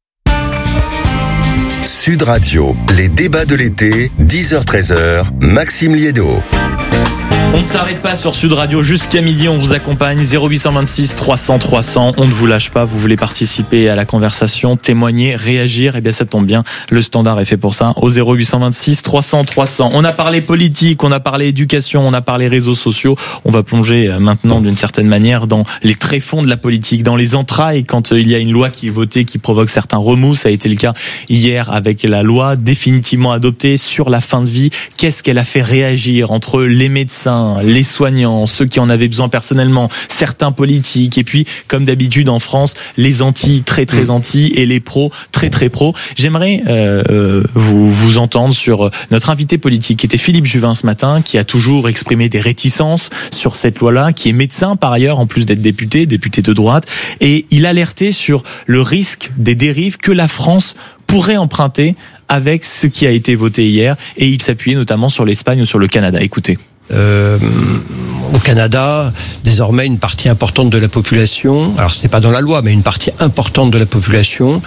Sud Radio, les débats de l'été, dix heures treize heures, Maxime Liédo. On ne s'arrête pas sur Sud Radio jusqu'à midi, on vous accompagne, zéro huit cent vingt-six trois cents trois cents, on ne vous lâche pas, vous voulez participer à la conversation, témoigner, réagir, et eh bien ça tombe bien, le standard est fait pour ça, au zéro huit cent vingt-six trois cents trois cents. On a parlé politique, on a parlé éducation, on a parlé réseaux sociaux, on va plonger maintenant d'une certaine manière dans les tréfonds de la politique, dans les entrailles, quand il y a une loi qui est votée, qui provoque certains remous, ça a été le cas hier avec la loi définitivement adoptée sur la fin de vie. Qu'est-ce qu'elle a fait réagir entre les médecins, les soignants, ceux qui en avaient besoin personnellement, certains politiques, et puis, comme d'habitude en France, les anti, très très anti, et les pros, très très pros. J'aimerais euh, vous vous entendre sur notre invité politique, qui était Philippe Juvin ce matin, qui a toujours exprimé des réticences sur cette loi-là, qui est médecin par ailleurs, en plus d'être député, député de droite, et il alertait sur le risque des dérives que la France pourrait emprunter avec ce qui a été voté hier, et il s'appuyait notamment sur l'Espagne ou sur le Canada. Écoutez. Euh, au Canada, désormais, une partie importante de la population, alors c'est pas dans la loi, mais une partie importante de la population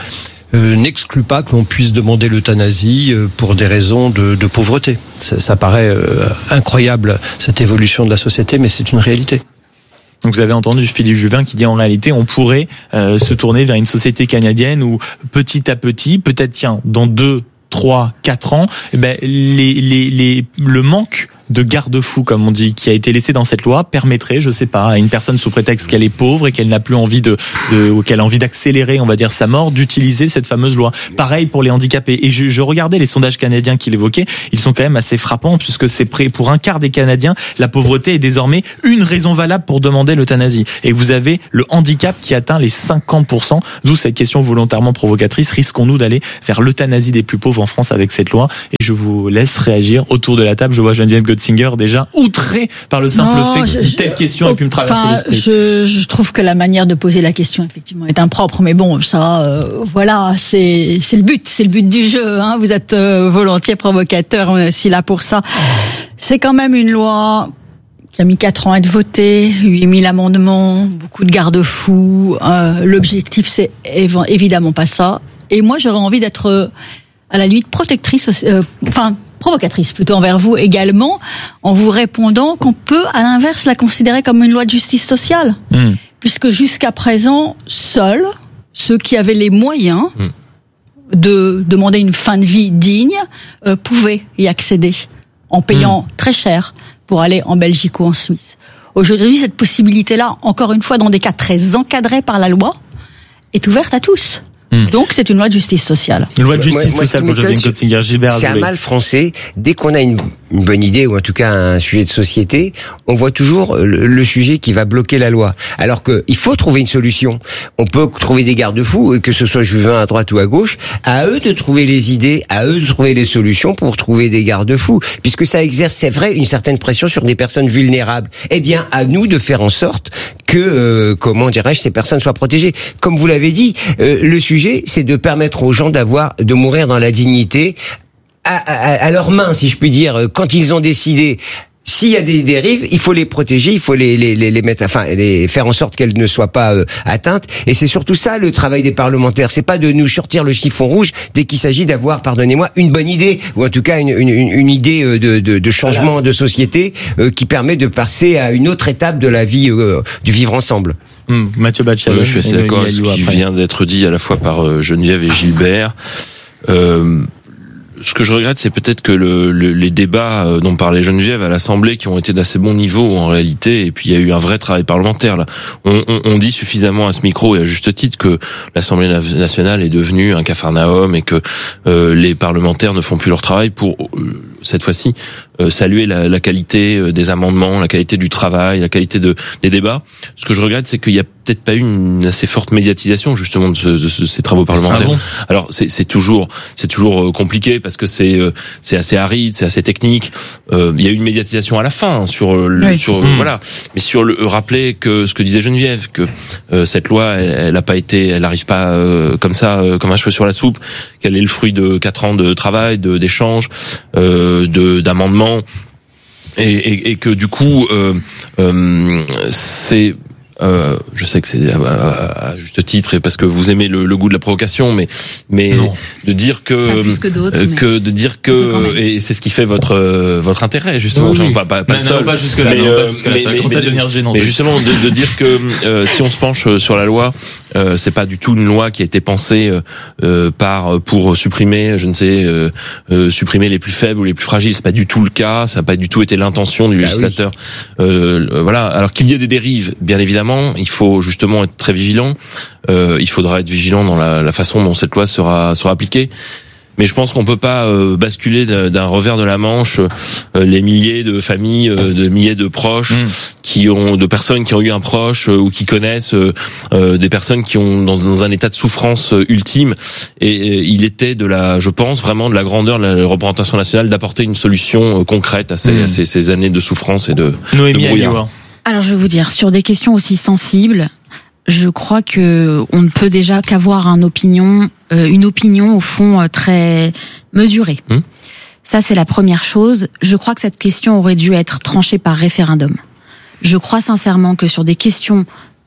euh, n'exclut pas que l'on puisse demander l'euthanasie euh, pour des raisons de, de pauvreté. Ça, ça paraît euh, incroyable, cette évolution de la société, mais c'est une réalité. Donc vous avez entendu Philippe Juvin qui dit en réalité on pourrait euh, se tourner vers une société canadienne où petit à petit, peut-être tiens, dans deux, trois, quatre ans, eh ben, les, les, les, le manque de garde-fou, comme on dit, qui a été laissé dans cette loi, permettrait, je sais pas, à une personne sous prétexte qu'elle est pauvre et qu'elle n'a plus envie de, de ou qu'elle a envie d'accélérer, on va dire, sa mort, d'utiliser cette fameuse loi. Pareil pour les handicapés. Et je, je regardais les sondages canadiens qu'il évoquait, ils sont quand même assez frappants puisque c'est près, pour un quart des Canadiens, la pauvreté est désormais une raison valable pour demander l'euthanasie. Et vous avez le handicap qui atteint les cinquante pour cent, d'où cette question volontairement provocatrice. Risquons-nous d'aller vers l'euthanasie des plus pauvres en France avec cette loi? Et je vous laisse réagir autour de la table. Je vois Geneviève Singer déjà outré par le simple non, fait que je, telle question ait pu me traverser enfin, l'esprit. Je, je trouve que la manière de poser la question effectivement est impropre, mais bon, ça, euh, voilà, c'est c'est le but, c'est le but du jeu. Hein. Vous êtes euh, volontiers provocateur, on est aussi là pour ça. C'est quand même une loi qui a mis quatre ans à être votée, huit mille amendements, beaucoup de garde-fous. Euh, l'objectif, c'est év- évidemment pas ça. Et moi, j'aurais envie d'être euh, à la limite protectrice, euh, enfin. provocatrice plutôt envers vous également, en vous répondant qu'on peut à l'inverse la considérer comme une loi de justice sociale. Mmh. Puisque jusqu'à présent, seuls ceux qui avaient les moyens mmh. de demander une fin de vie digne euh, pouvaient y accéder en payant mmh. très cher pour aller en Belgique ou en Suisse. Aujourd'hui, cette possibilité-là, encore une fois dans des cas très encadrés par la loi, est ouverte à tous. Donc c'est une loi de justice sociale. Une loi de justice moi, sociale moi, pour Jocelyne Kotzinger. Gilbert C'est un mal français. Dès qu'on a une, une bonne idée ou en tout cas un sujet de société, on voit toujours le, le sujet qui va bloquer la loi. Alors que il faut trouver une solution. On peut trouver des garde-fous, que ce soit Juvin à droite ou à gauche. À eux de trouver les idées, à eux de trouver les solutions pour trouver des garde-fous, puisque ça exerce, c'est vrai, une certaine pression sur des personnes vulnérables. Eh bien, à nous de faire en sorte que, euh, comment dirais-je, ces personnes soient protégées. Comme vous l'avez dit, euh, le sujet, c'est de permettre aux gens d'avoir, de mourir dans la dignité, à, à, à leurs mains, si je puis dire, quand ils ont décidé. S'il y a des dérives, il faut les protéger, il faut les, les, les, les mettre, enfin, les faire en sorte qu'elles ne soient pas euh, atteintes. Et c'est surtout ça le travail des parlementaires. C'est pas de nous sortir le chiffon rouge dès qu'il s'agit d'avoir, pardonnez-moi, une bonne idée ou en tout cas une, une, une idée de, de, de changement voilà. de société euh, qui permet de passer à une autre étape de la vie, euh, du vivre ensemble. Mmh, Mathieu Batchalon. Euh, je suis assez d'accord avec ce qui après. vient d'être dit à la fois par euh, Geneviève et Gilbert. Euh, Ce que je regrette, c'est peut-être que le, le, les débats dont parlait Geneviève à l'Assemblée, qui ont été d'assez bon niveau en réalité, et puis il y a eu un vrai travail parlementaire. Là, on, on, on dit suffisamment à ce micro et à juste titre que l'Assemblée nationale est devenue un capharnaüm et que euh, les parlementaires ne font plus leur travail pour euh, cette fois-ci euh, saluer la, la qualité des amendements, la qualité du travail, la qualité de, des débats. Ce que je regrette, c'est qu'il y a peut-être pas eu une assez forte médiatisation justement de, ce, de, ce, de ces travaux parlementaires. Ah bon. Alors c'est, c'est toujours, c'est toujours compliqué parce que c'est, c'est assez aride, c'est assez technique. Euh, il y a eu une médiatisation à la fin hein, sur le, oui. sur mmh. voilà, mais sur le rappeler que ce que disait Geneviève, que euh, cette loi, elle n'a pas été, elle n'arrive pas euh, comme ça, euh, comme un cheveu sur la soupe, qu'elle est le fruit de quatre ans de travail, de d'échanges, euh, de d'amendements. Et, et, et que du coup, euh, euh, c'est Euh, je sais que c'est à, à, à juste titre et parce que vous aimez le, le goût de la provocation, mais mais non. de dire que que, euh, que de dire que et c'est ce qui fait votre euh, votre intérêt justement. Oui, oui. Enfin, pas, pas non, le seul, non, pas jusque là. Mais, non, euh, pas jusque là. Ça commence à devenir gênant. Mais justement de, de dire que euh, si on se penche sur la loi, euh, c'est pas du tout une loi qui a été pensée euh, par pour supprimer, je ne sais, euh, euh, supprimer les plus faibles ou les plus fragiles. C'est pas du tout le cas. Ça n'a pas du tout été l'intention du législateur. Ah oui. euh, voilà. Alors qu'il y ait des dérives, bien évidemment. Il faut justement être très vigilant. Euh, il faudra être vigilant dans la, la façon dont cette loi sera sera appliquée. Mais je pense qu'on peut pas euh, basculer d'un revers de la Manche euh, les milliers de familles, euh, de milliers de proches mmh. qui ont, de personnes qui ont eu un proche euh, ou qui connaissent euh, euh, des personnes qui ont dans, dans un état de souffrance euh, ultime. Et, et il était de la, je pense vraiment de la grandeur de la représentation nationale d'apporter une solution euh, concrète à ces, mmh. à ces, ces années de souffrance et de, Noémie de brouillard. Alors je vais vous dire, sur des questions aussi sensibles, je crois que on ne peut déjà qu'avoir un opinion, euh, une opinion au fond euh, très mesurée. Hum. Ça c'est la première chose. Je crois que cette question aurait dû être tranchée par référendum. Je crois sincèrement que sur des questions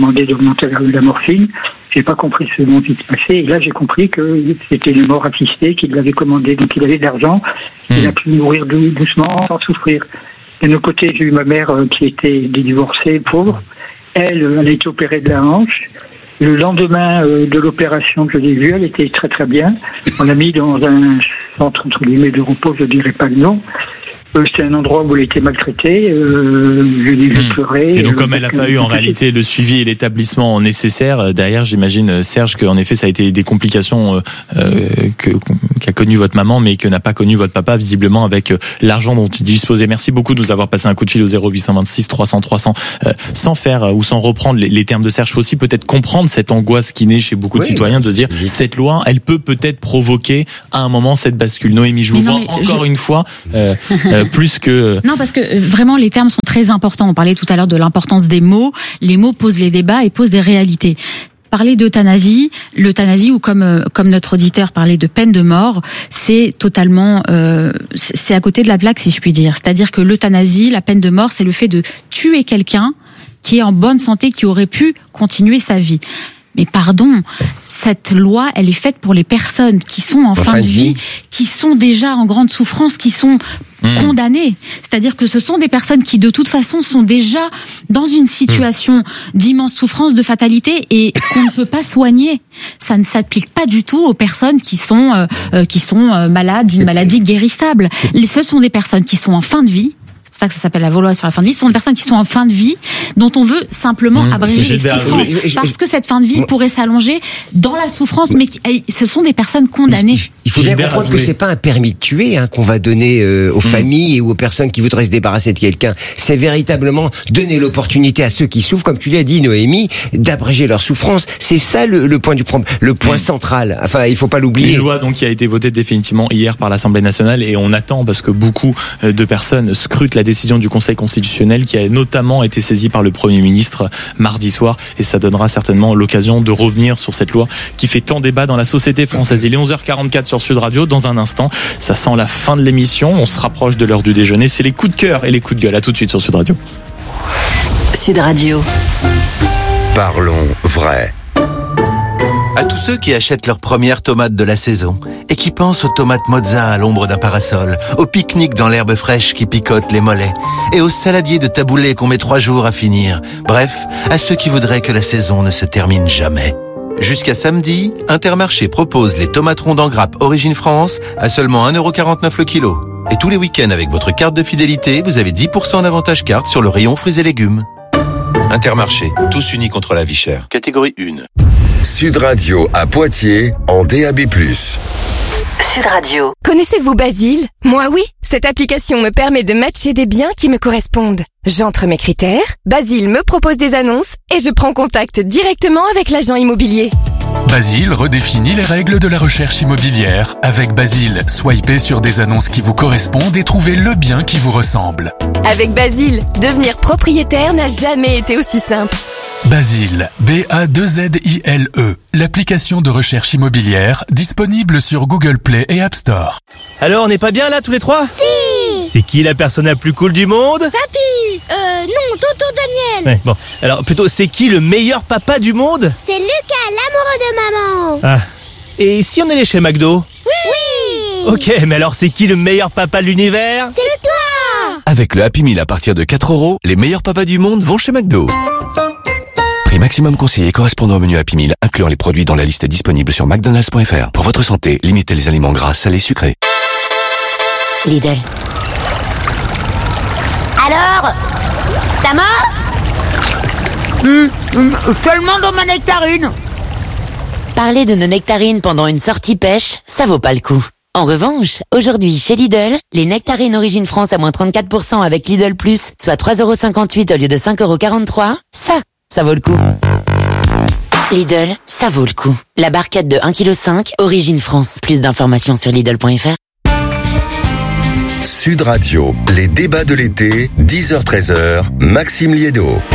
demandé d'augmenter la, la morphine. j'ai pas compris ce dont il se passait. Et là, j'ai compris que c'était une mort assistée, qu'il l'avait commandé. Donc, il avait de l'argent. Mmh. Il a pu mourir doucement, sans souffrir. D'un autre côté, j'ai eu ma mère euh, qui était divorcée, pauvre. Elle, elle a été opérée de la hanche. Le lendemain euh, de l'opération que j'ai vue, elle était très très bien. On l'a mis dans un centre, entre guillemets, de repos, je dirais pas le nom. Euh, c'est un endroit où elle était maltraitée, euh, je l'ai vu mmh. pleurer. Et donc, euh, comme elle n'a pas eu en réalité le suivi et l'établissement nécessaire, derrière, j'imagine, Serge, qu'en effet, ça a été des complications euh, que, qu'a connu votre maman, mais que n'a pas connu votre papa, visiblement, avec l'argent dont tu disposais. Merci beaucoup de nous avoir passé un coup de fil au zéro huit deux six trois cents trois cents. Euh, sans faire ou sans reprendre les, les termes de Serge, faut aussi peut-être comprendre cette angoisse qui naît chez beaucoup de oui, citoyens de se dire, cette loi, elle peut peut-être provoquer à un moment cette bascule. Noémie, je vous non, vois encore je... une fois... Euh, euh, plus que... Non, parce que vraiment, les termes sont très importants. On parlait tout à l'heure de l'importance des mots. Les mots posent les débats et posent des réalités. Parler d'euthanasie, l'euthanasie, ou comme comme notre auditeur parlait de peine de mort, c'est totalement, euh, c'est à côté de la plaque, si je puis dire. C'est-à-dire que l'euthanasie, la peine de mort, c'est le fait de tuer quelqu'un qui est en bonne santé, qui aurait pu continuer sa vie. Mais pardon, cette loi, elle est faite pour les personnes qui sont en, en fin de vie, vie, qui sont déjà en grande souffrance, qui sont mmh. condamnées. C'est-à-dire que ce sont des personnes qui, de toute façon, sont déjà dans une situation mmh. d'immense souffrance, de fatalité, et qu'on ne peut pas soigner. Ça ne s'applique pas du tout aux personnes qui sont euh, qui sont euh, malades d'une maladie guérissable. Ce sont des personnes qui sont en fin de vie. C'est pour ça que ça s'appelle la loi sur la fin de vie. Ce sont des personnes qui sont en fin de vie, dont on veut simplement mmh, abréger les souffrances. Parce que cette fin de vie pourrait s'allonger dans la souffrance, mais ce sont des personnes condamnées. Il faut bien comprendre que c'est pas un permis de tuer hein, qu'on va donner euh, aux mmh. familles et aux personnes qui voudraient se débarrasser de quelqu'un. C'est véritablement donner l'opportunité à ceux qui souffrent, comme tu l'as dit, Noémie, d'abréger leur souffrance. C'est ça le, le point du problème, le point mmh. central. Enfin, il faut pas l'oublier. Une loi donc qui a été votée définitivement hier par l'Assemblée nationale, et on attend parce que beaucoup de personnes scrutent la décision du Conseil constitutionnel, qui a notamment été saisie par le Premier ministre mardi soir, et ça donnera certainement l'occasion de revenir sur cette loi qui fait tant débat dans la société française. Il est onze heures quarante-quatre sur Sud Radio. Dans un instant, ça sent la fin de l'émission, on se rapproche de l'heure du déjeuner, c'est les coups de cœur et les coups de gueule. À tout de suite sur Sud Radio. Sud Radio. Parlons vrai. À tous ceux qui achètent leurs premières tomates de la saison et qui pensent aux tomates mozza à l'ombre d'un parasol, au pique-nique dans l'herbe fraîche qui picote les mollets et aux saladiers de taboulé qu'on met trois jours à finir. Bref, à ceux qui voudraient que la saison ne se termine jamais. Jusqu'à samedi, Intermarché propose les tomates rondes en grappe Origine France à seulement un euro quarante-neuf le kilo. Et tous les week-ends avec votre carte de fidélité, vous avez dix pour cent d'avantage carte sur le rayon fruits et légumes. Intermarché, tous unis contre la vie chère. Catégorie un. Sud Radio à Poitiers en D A B plus. Sud Radio. Connaissez-vous Basile? Moi oui, cette application me permet de matcher des biens qui me correspondent. J'entre mes critères, Basile me propose des annonces et je prends contact directement avec l'agent immobilier. Basile redéfinit les règles de la recherche immobilière. Avec Basile, swipez sur des annonces qui vous correspondent et trouvez le bien qui vous ressemble. Avec Basile, devenir propriétaire n'a jamais été aussi simple. Basile, B A deux Z I L E, l'application de recherche immobilière disponible sur Google Play et App Store. Alors, on n'est pas bien là tous les trois? Si. C'est qui la personne la plus cool du monde? Papy. Euh, non, tonton Daniel. Ouais, bon, alors plutôt, c'est qui le meilleur papa du monde? C'est Lucas, l'amoureux de maman. Ah. Et si on allait chez McDo? Oui. Oui. Ok, mais alors c'est qui le meilleur papa de l'univers? C'est toi. Avec le Happy Meal à partir de quatre euros, les meilleurs papas du monde vont chez McDo. Prix maximum conseillé correspondant au menu Happy Meal, incluant les produits dans la liste disponible sur mcdonalds point f r. Pour votre santé, limitez les aliments gras, salés, sucrés. Lidl. Alors, ça marche? Mmh, mmh, seulement dans ma nectarine. Parler de nos nectarines pendant une sortie pêche, ça vaut pas le coup. En revanche, aujourd'hui chez Lidl, les nectarines Origine France à moins trente-quatre pour cent avec Lidl Plus, soit trois euros cinquante-huit au lieu de cinq euros quarante-trois, ça, ça vaut le coup. Lidl, ça vaut le coup. La barquette de un virgule cinq kilos, Origine France. Plus d'informations sur Lidl point f r. Sud Radio, les débats de l'été, dix heures treize heures, Maxime Liédo.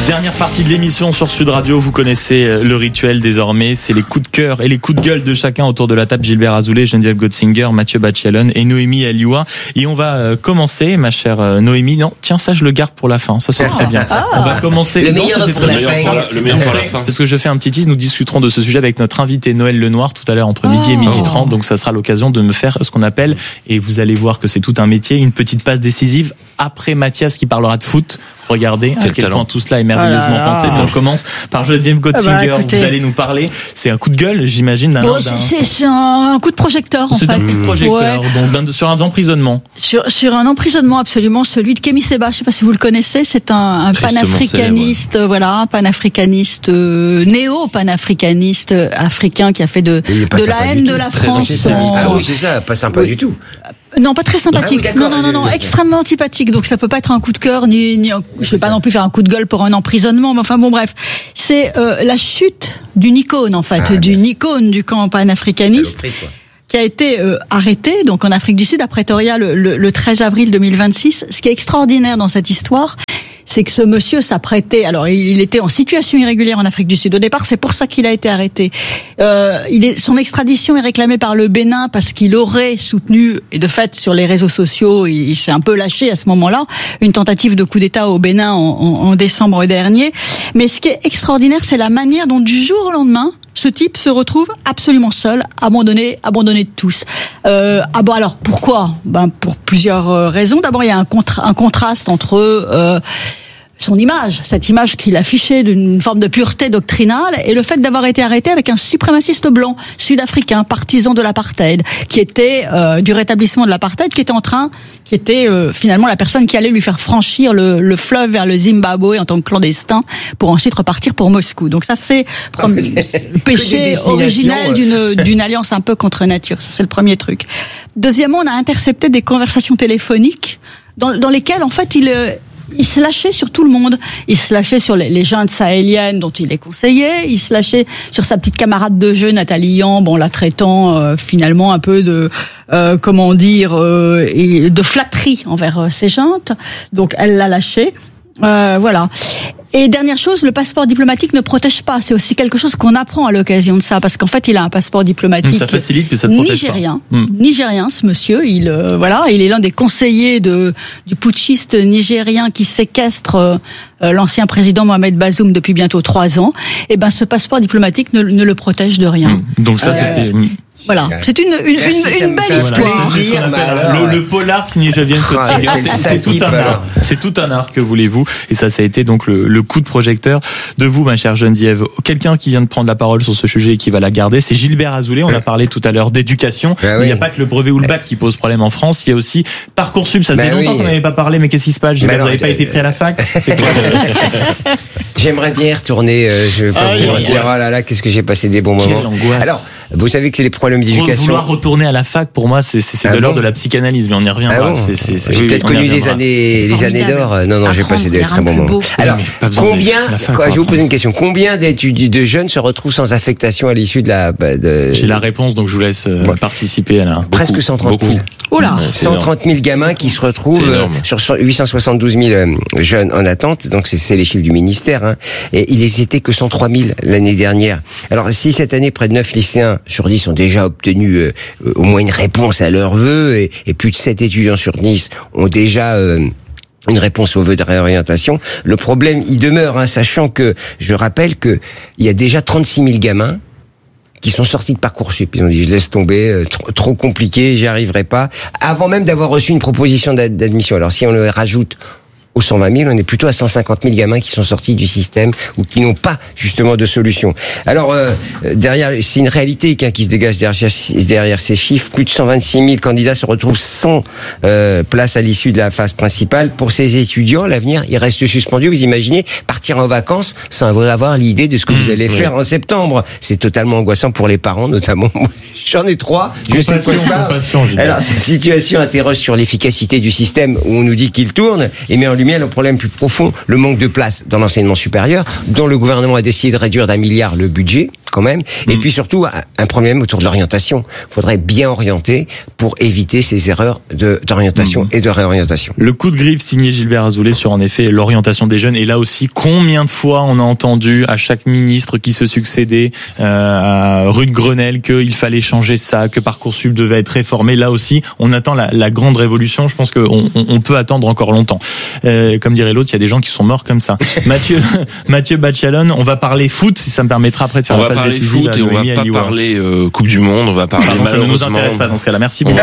Dernière partie de l'émission sur Sud Radio, vous connaissez le rituel désormais, c'est les coups de cœur et les coups de gueule de chacun autour de la table. Gilbert Azoulay, Geneviève Gotzinger, Mathieu Bachelon et Noémie Alioua. Et on va commencer, ma chère Noémie. Non, tiens, ça je le garde pour la fin, ça c'est très bien. On va commencer. Le non, meilleur ça, c'est pour très la bien. fin. Le meilleur pour la fin. Parce que je fais un petit tease, nous discuterons de ce sujet avec notre invité Noël Lenoir tout à l'heure entre midi et midi trente. Donc ça sera l'occasion de me faire ce qu'on appelle, et vous allez voir que c'est tout un métier, une petite passe décisive après Mathias qui parlera de foot. Regardez à quel, quel point tout cela est merveilleusement ah pensé. On commence par Geneviève Gotzinger. Ah bah, vous allez nous parler. C'est un coup de gueule, j'imagine. D'un, bon, d'un... C'est, c'est un coup de projecteur, en c'est fait. C'est un coup de projecteur, ouais. donc d'un, sur un emprisonnement. Sur, sur un emprisonnement, absolument. Celui de Kémy Séba. Je ne sais pas si vous le connaissez. C'est un, un panafricaniste, célèbre. Voilà, un panafricaniste, euh, néo-panafricaniste euh, africain qui a fait de, de la haine de la France. En... Ah oui, c'est ça, pas sympa oui. du tout. Non, pas très sympathique. Ah oui, non, non, non, non, extrêmement antipathique. Donc ça peut pas être un coup de cœur, ni, ni je vais pas non plus faire un coup de gueule pour un emprisonnement. Mais enfin bon, bref, c'est euh, la chute d'une icône en fait, ah, d'une icône du camp panafricaniste, qui a été euh, arrêté donc en Afrique du Sud à Pretoria le, le, le treize avril deux mille vingt-six. Ce qui est extraordinaire dans cette histoire, c'est que ce monsieur s'apprêtait. Alors, il était en situation irrégulière en Afrique du Sud. Au départ, c'est pour ça qu'il a été arrêté. Euh, il est, son extradition est réclamée par le Bénin parce qu'il aurait soutenu, et de fait, sur les réseaux sociaux, il, il s'est un peu lâché à ce moment-là, une tentative de coup d'État au Bénin en, en, en décembre dernier. Mais ce qui est extraordinaire, c'est la manière dont, du jour au lendemain, ce type se retrouve absolument seul, abandonné, abandonné de tous. Euh, ah bon, alors pourquoi ? Ben pour plusieurs raisons. D'abord, il y a un, contra- un contraste entre euh, son image, cette image qu'il affichait d'une forme de pureté doctrinale, et le fait d'avoir été arrêté avec un suprémaciste blanc sud-africain, partisan de l'apartheid, qui était euh, du rétablissement de l'apartheid, qui était en train, qui était euh, finalement la personne qui allait lui faire franchir le, le fleuve vers le Zimbabwe en tant que clandestin, pour ensuite repartir pour Moscou. Donc ça, c'est ah, le péché originel d'une, d'une alliance un peu contre nature. Ça, c'est le premier truc. Deuxièmement, on a intercepté des conversations téléphoniques dans, dans lesquelles, en fait, il il se lâchait sur tout le monde. Il se lâchait sur les, les juntes sahéliennes dont il est conseiller. Il se lâchait sur sa petite camarade de jeu, Nathalie Yan, bon, la traitant euh, finalement un peu de, euh, comment dire, euh, et de flatterie envers euh, ses juntes. Donc elle l'a lâché. Euh, voilà. Et dernière chose, le passeport diplomatique ne protège pas. C'est aussi quelque chose qu'on apprend à l'occasion de ça, parce qu'en fait, il a un passeport diplomatique. Ça facilite, mais ça ne protège nigérien, pas. Mmh. Nigérien, ce monsieur. Il, euh, voilà, il est l'un des conseillers de du putschiste nigérien qui séquestre euh, l'ancien président Mohamed Bazoum depuis bientôt trois ans. Et ben, ce passeport diplomatique ne, ne le protège de rien. Mmh. Donc ça, euh, c'était. Voilà, c'est une, une, Merci, une, une belle histoire. Plaisir, le, le polar signé Geneviève Gotzinger, oh, c'est, c'est tout un art. C'est tout un art, que voulez-vous. Et ça, ça a été donc le, le coup de projecteur de vous, ma chère Geneviève. Quelqu'un qui vient de prendre la parole sur ce sujet et qui va la garder, c'est Gilbert Azoulay. On a parlé tout à l'heure d'éducation. Ah, oui. Il n'y a pas que le brevet ou le bac qui pose problème en France. Il y a aussi Parcoursup. Ça faisait bah, longtemps oui. qu'on n'avait pas parlé, mais qu'est-ce qui se passe, Gilbert? Vous n'avez pas été pris à la fac? C'est quoi le... J'aimerais bien y retourner. Euh, je peux ah, vous dire, oh là là, qu'est-ce que j'ai passé des bons moments. Alors, vous savez que c'est les problèmes d'éducation. Vouloir retourner à la fac, pour moi, c'est, c'est, c'est ah de bon l'ordre de la psychanalyse, mais on y reviendra. Ah bon c'est, c'est, c'est, j'ai oui, peut-être connu des années, des années d'or. Non, non, j'ai passé des très bons moments. Alors, combien, fac, quoi, je vais vous poser une question. Combien d'étudiants, de jeunes se retrouvent sans affectation à l'issue de la, de... J'ai la réponse, donc je vous laisse euh, ouais. participer à la. Beaucoup, presque cent trente mille. Oh là! cent trente mille gamins qui se retrouvent euh, sur huit cent soixante-douze mille euh, jeunes en attente. Donc, c'est, c'est les chiffres du ministère, hein. Et il n'était que cent trois mille l'année dernière. Alors, si cette année, près de neuf lycéens sur dix ont déjà obtenu euh, au moins une réponse à leurs vœux, et, et plus de sept étudiants sur dix ont déjà euh, une réponse aux vœux de réorientation, le problème, il demeure, hein, sachant que, je rappelle que il y a déjà trente-six mille gamins qui sont sortis de Parcoursup. Ils ont dit, je laisse tomber, euh, trop, trop compliqué, j'y arriverai pas, avant même d'avoir reçu une proposition d'admission. Alors, si on le rajoute aux cent vingt mille, on est plutôt à cent cinquante mille gamins qui sont sortis du système ou qui n'ont pas justement de solution. Alors euh, derrière, c'est une réalité qui se dégage derrière, derrière ces chiffres. Plus de cent vingt-six mille candidats se retrouvent sans euh, place à l'issue de la phase principale. Pour ces étudiants, l'avenir, il reste suspendu. Vous imaginez partir en vacances sans avoir l'idée de ce que mmh, vous allez oui. faire en septembre. C'est totalement angoissant pour les parents, notamment. J'en ai trois. Je sais pas. Alors cette situation interroge sur l'efficacité du système où on nous dit qu'il tourne et met en lumière le problème plus profond, le manque de place dans l'enseignement supérieur, dont le gouvernement a décidé de réduire d'un milliard le budget, quand même. Mmh. Et puis surtout, un, un problème autour de l'orientation. Il faudrait bien orienter pour éviter ces erreurs de, d'orientation mmh. et de réorientation. Le coup de griffe signé Gilbert Azoulay sur, en effet, l'orientation des jeunes. Et là aussi, combien de fois on a entendu à chaque ministre qui se succédait euh, à rue de Grenelle qu'il fallait changer ça, que Parcoursup devait être réformé. Là aussi, on attend la, la grande révolution. Je pense qu'on on, on peut attendre encore longtemps. Euh, comme dirait l'autre, il y a des gens qui sont morts comme ça. Mathieu, Mathieu Bachalon, on va parler foot, si ça me permettra après de faire on la passe décisive. On va parler foot et on va pas parler euh, Coupe du Monde. On va parler Pardon, malheureusement. Ça ne nous intéresse pas dans ce cas-là. Merci beaucoup.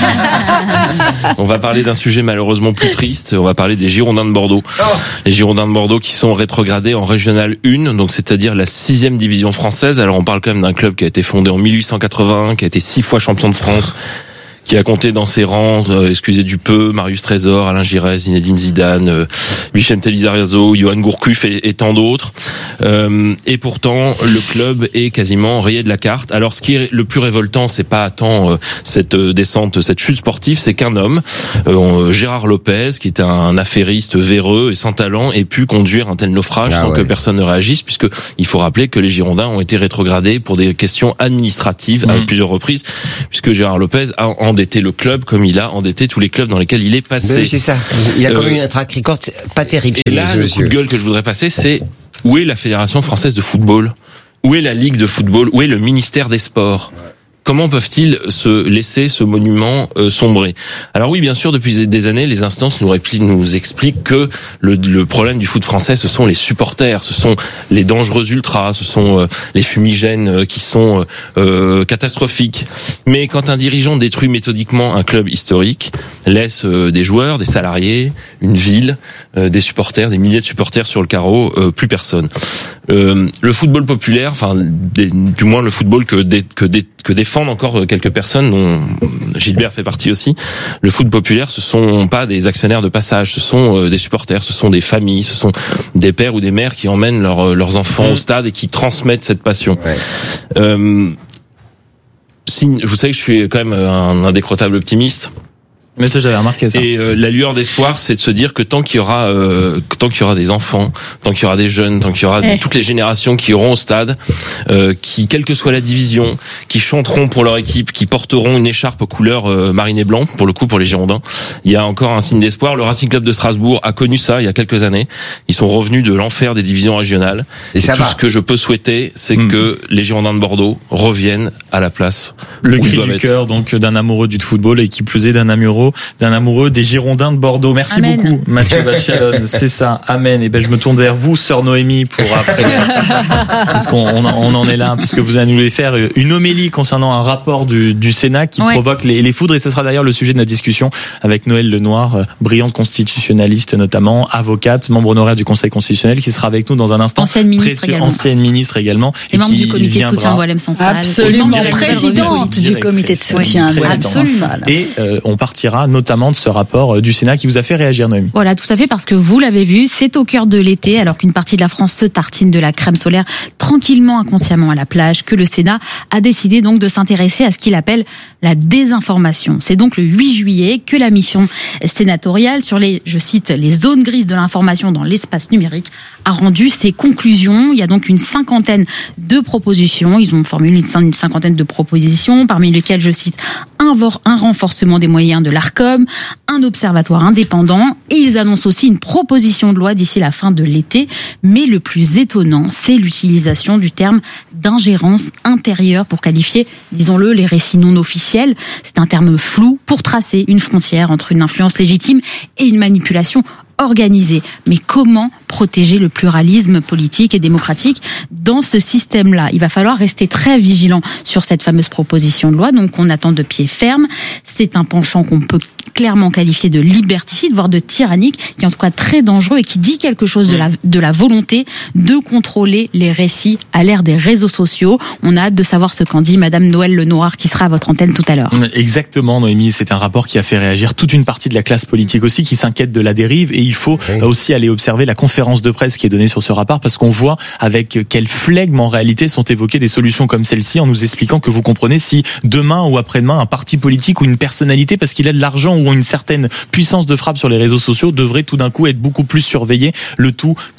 On va parler d'un sujet malheureusement plus triste. On va parler des Girondins de Bordeaux. Oh. Les Girondins de Bordeaux qui sont rétrogradés en Régionale un, donc c'est-à-dire la sixième division française. Alors on parle quand même d'un club qui a été fondé en mille huit cent quatre-vingt-un, qui a été six fois champion de France, qui a compté dans ses rangs, euh, excusez du peu, Marius Trésor, Alain Giresse, Zinedine Zidane, euh, Vicente Lizarazo, Johan Gourcuff et, et tant d'autres. Euh, et pourtant, le club est quasiment rayé de la carte. Alors, ce qui est le plus révoltant, c'est pas tant euh, cette euh, descente, cette chute sportive, c'est qu'un homme, euh, Gérard Lopez, qui était un affairiste véreux et sans talent, ait pu conduire un tel naufrage ah sans ouais. que personne ne réagisse, puisque il faut rappeler que les Girondins ont été rétrogradés pour des questions administratives mmh. à plusieurs reprises, puisque Gérard Lopez a en endetté le club comme il a endetté tous les clubs dans lesquels il est passé. Mais c'est ça. Il a quand même euh, un track record pas terrible. Et là, le coup de gueule que je voudrais passer, c'est où est la Fédération française de football ? Où est la Ligue de football ? Où est le ministère des Sports ? Comment peuvent-ils se laisser ce monument euh, sombrer ? Alors oui, bien sûr, depuis des années, les instances nous, répli- nous expliquent que le, le problème du foot français, ce sont les supporters, ce sont les dangereux ultras, ce sont euh, les fumigènes euh, qui sont euh, catastrophiques. Mais quand un dirigeant détruit méthodiquement un club historique, laisse euh, des joueurs, des salariés, une ville, euh, des supporters, des milliers de supporters sur le carreau, euh, plus personne. Euh, le football populaire, enfin, des, du moins le football que des, que des, que défendent encore quelques personnes, dont Gilbert fait partie aussi. Le foot populaire, ce sont pas des actionnaires de passage, ce sont euh, des supporters, ce sont des familles, ce sont des pères ou des mères qui emmènent leurs leurs enfants au stade et qui transmettent cette passion. Ouais. Euh, si, vous savez que je suis quand même un indécrottable optimiste. Mais ça, j'avais remarqué ça. Et euh, la lueur d'espoir, c'est de se dire que tant qu'il y aura, euh, tant qu'il y aura des enfants, tant qu'il y aura des jeunes, tant qu'il y aura des, toutes les générations qui iront au stade, euh, qui, quelle que soit la division, qui chanteront pour leur équipe, qui porteront une écharpe aux couleurs euh, marine et blanc, pour le coup, pour les Girondins, il y a encore un signe d'espoir. Le Racing Club de Strasbourg a connu ça il y a quelques années. Ils sont revenus de l'enfer des divisions régionales. Et, et ça tout va. Ce que je peux souhaiter, c'est mmh. que les Girondins de Bordeaux reviennent à la place. Le cri du cœur, donc, d'un amoureux du football et qui plus est d'un amoureux d'un amoureux des Girondins de Bordeaux. Merci Amen. Beaucoup, Mathieu Bachalon. C'est ça. Amen. Et ben, je me tourne vers vous, sœur Noémie, pour après, puisqu'on on, on en est là, puisque vous allez nous faire une homélie concernant un rapport du, du Sénat qui ouais. provoque les, les foudres. Et ce sera d'ailleurs le sujet de notre discussion avec Noëlle Lenoir, brillante constitutionnaliste notamment, avocate, membre honoraire du Conseil constitutionnel, qui sera avec nous dans un instant. Ancienne ministre précieux, également. Ancienne ministre également. Et, et membre du comité viendra, de soutien de Boilem Sansal. Absolument. Présidente du comité de soutien de Boilem Sansal. Et euh, on partira notamment de ce rapport du Sénat qui vous a fait réagir, Noémie. Voilà, tout à fait, parce que vous l'avez vu, c'est au cœur de l'été, alors qu'une partie de la France se tartine de la crème solaire tranquillement, inconsciemment à la plage, que le Sénat a décidé donc de s'intéresser à ce qu'il appelle la désinformation. C'est donc le huit juillet que la mission sénatoriale sur les, je cite, les zones grises de l'information dans l'espace numérique a rendu ses conclusions. Il y a donc une cinquantaine de propositions. Ils ont formulé une cinquantaine de propositions, parmi lesquelles, je cite, un, un renforcement des moyens de l'ARCOM, un observatoire indépendant, et ils annoncent aussi une proposition de loi d'ici la fin de l'été. Mais le plus étonnant, c'est l'utilisation du terme d'ingérence intérieure pour qualifier, disons-le, les récits non officiels. C'est un terme flou pour tracer une frontière entre une influence légitime et une manipulation organisée. Mais comment protéger le pluralisme politique et démocratique dans ce système-là? Il va falloir rester très vigilant sur cette fameuse proposition de loi, donc on attend de pied ferme. C'est un penchant qu'on peut clairement qualifié de liberticide, voire de tyrannique, qui est en tout cas très dangereux et qui dit quelque chose de la, de la volonté de contrôler les récits à l'ère des réseaux sociaux. On a hâte de savoir ce qu'en dit Madame Noëlle Lenoir, qui sera à votre antenne tout à l'heure. Exactement, Noémie. C'est un rapport qui a fait réagir toute une partie de la classe politique aussi, qui s'inquiète de la dérive. Et il faut oui. aussi aller observer la conférence de presse qui est donnée sur ce rapport, parce qu'on voit avec quel flegme en réalité sont évoquées des solutions comme celle-ci, en nous expliquant que vous comprenez si demain ou après-demain un parti politique ou une personnalité, parce qu'il a de l'argent ou une certaine puissance de frappe sur les réseaux sociaux, devrait tout d'un coup être beaucoup plus surveillé, le tout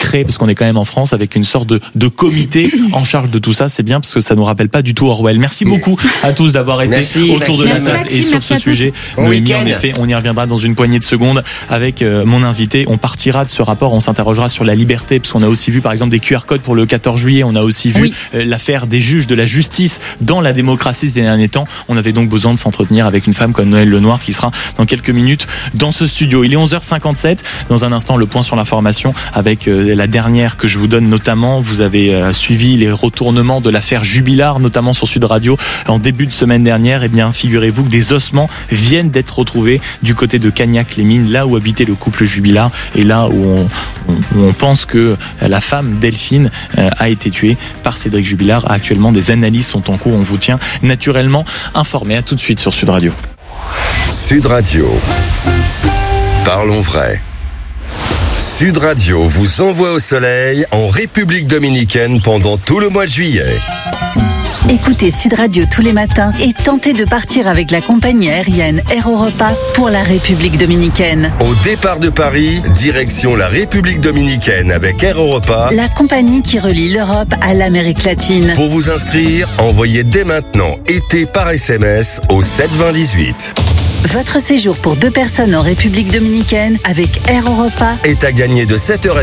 créé, parce qu'on est quand même en France, avec une sorte de, de comité en charge de tout ça. C'est bien parce que ça nous rappelle pas du tout Orwell. Merci beaucoup à tous d'avoir été merci, autour de la table Maxime, et sur ce sujet. Bon Noémie, en effet, on y reviendra dans une poignée de secondes avec euh, mon invité. On partira de ce rapport, on s'interrogera sur la liberté, parce qu'on a aussi vu par exemple des Q R codes pour le quatorze juillet. On a aussi vu Oui. euh, l'affaire des juges de la justice dans la démocratie ces derniers temps. On avait donc besoin de s'entretenir avec une femme comme Noëlle Lenoir qui sera dans quelques minutes dans ce studio. Il est onze heures cinquante-sept. Dans un instant, le point sur l'information avec euh, la dernière que je vous donne notamment. Vous avez euh, suivi les retournements de l'affaire Jubilard, notamment sur Sud Radio en début de semaine dernière. Eh bien, figurez-vous que des ossements viennent d'être retrouvés du côté de Cagnac-les-Mines, là où habitait le couple Jubilard et là où on, on, où on pense que la femme Delphine euh, a été tuée par Cédric Jubilard. Actuellement, des analyses sont en cours. On vous tient naturellement informé. À tout de suite sur Sud Radio. Sud Radio. Parlons vrai. Sud Radio vous envoie au soleil en République dominicaine pendant tout le mois de juillet. Écoutez Sud Radio tous les matins et tentez de partir avec la compagnie aérienne Air Europa pour la République dominicaine. Au départ de Paris, direction la République dominicaine avec Air Europa, la compagnie qui relie l'Europe à l'Amérique latine. Pour vous inscrire, envoyez dès maintenant été par S M S au sept vingt dix-huit. Votre séjour pour deux personnes en République dominicaine avec Air Europa est à gagner de sept heures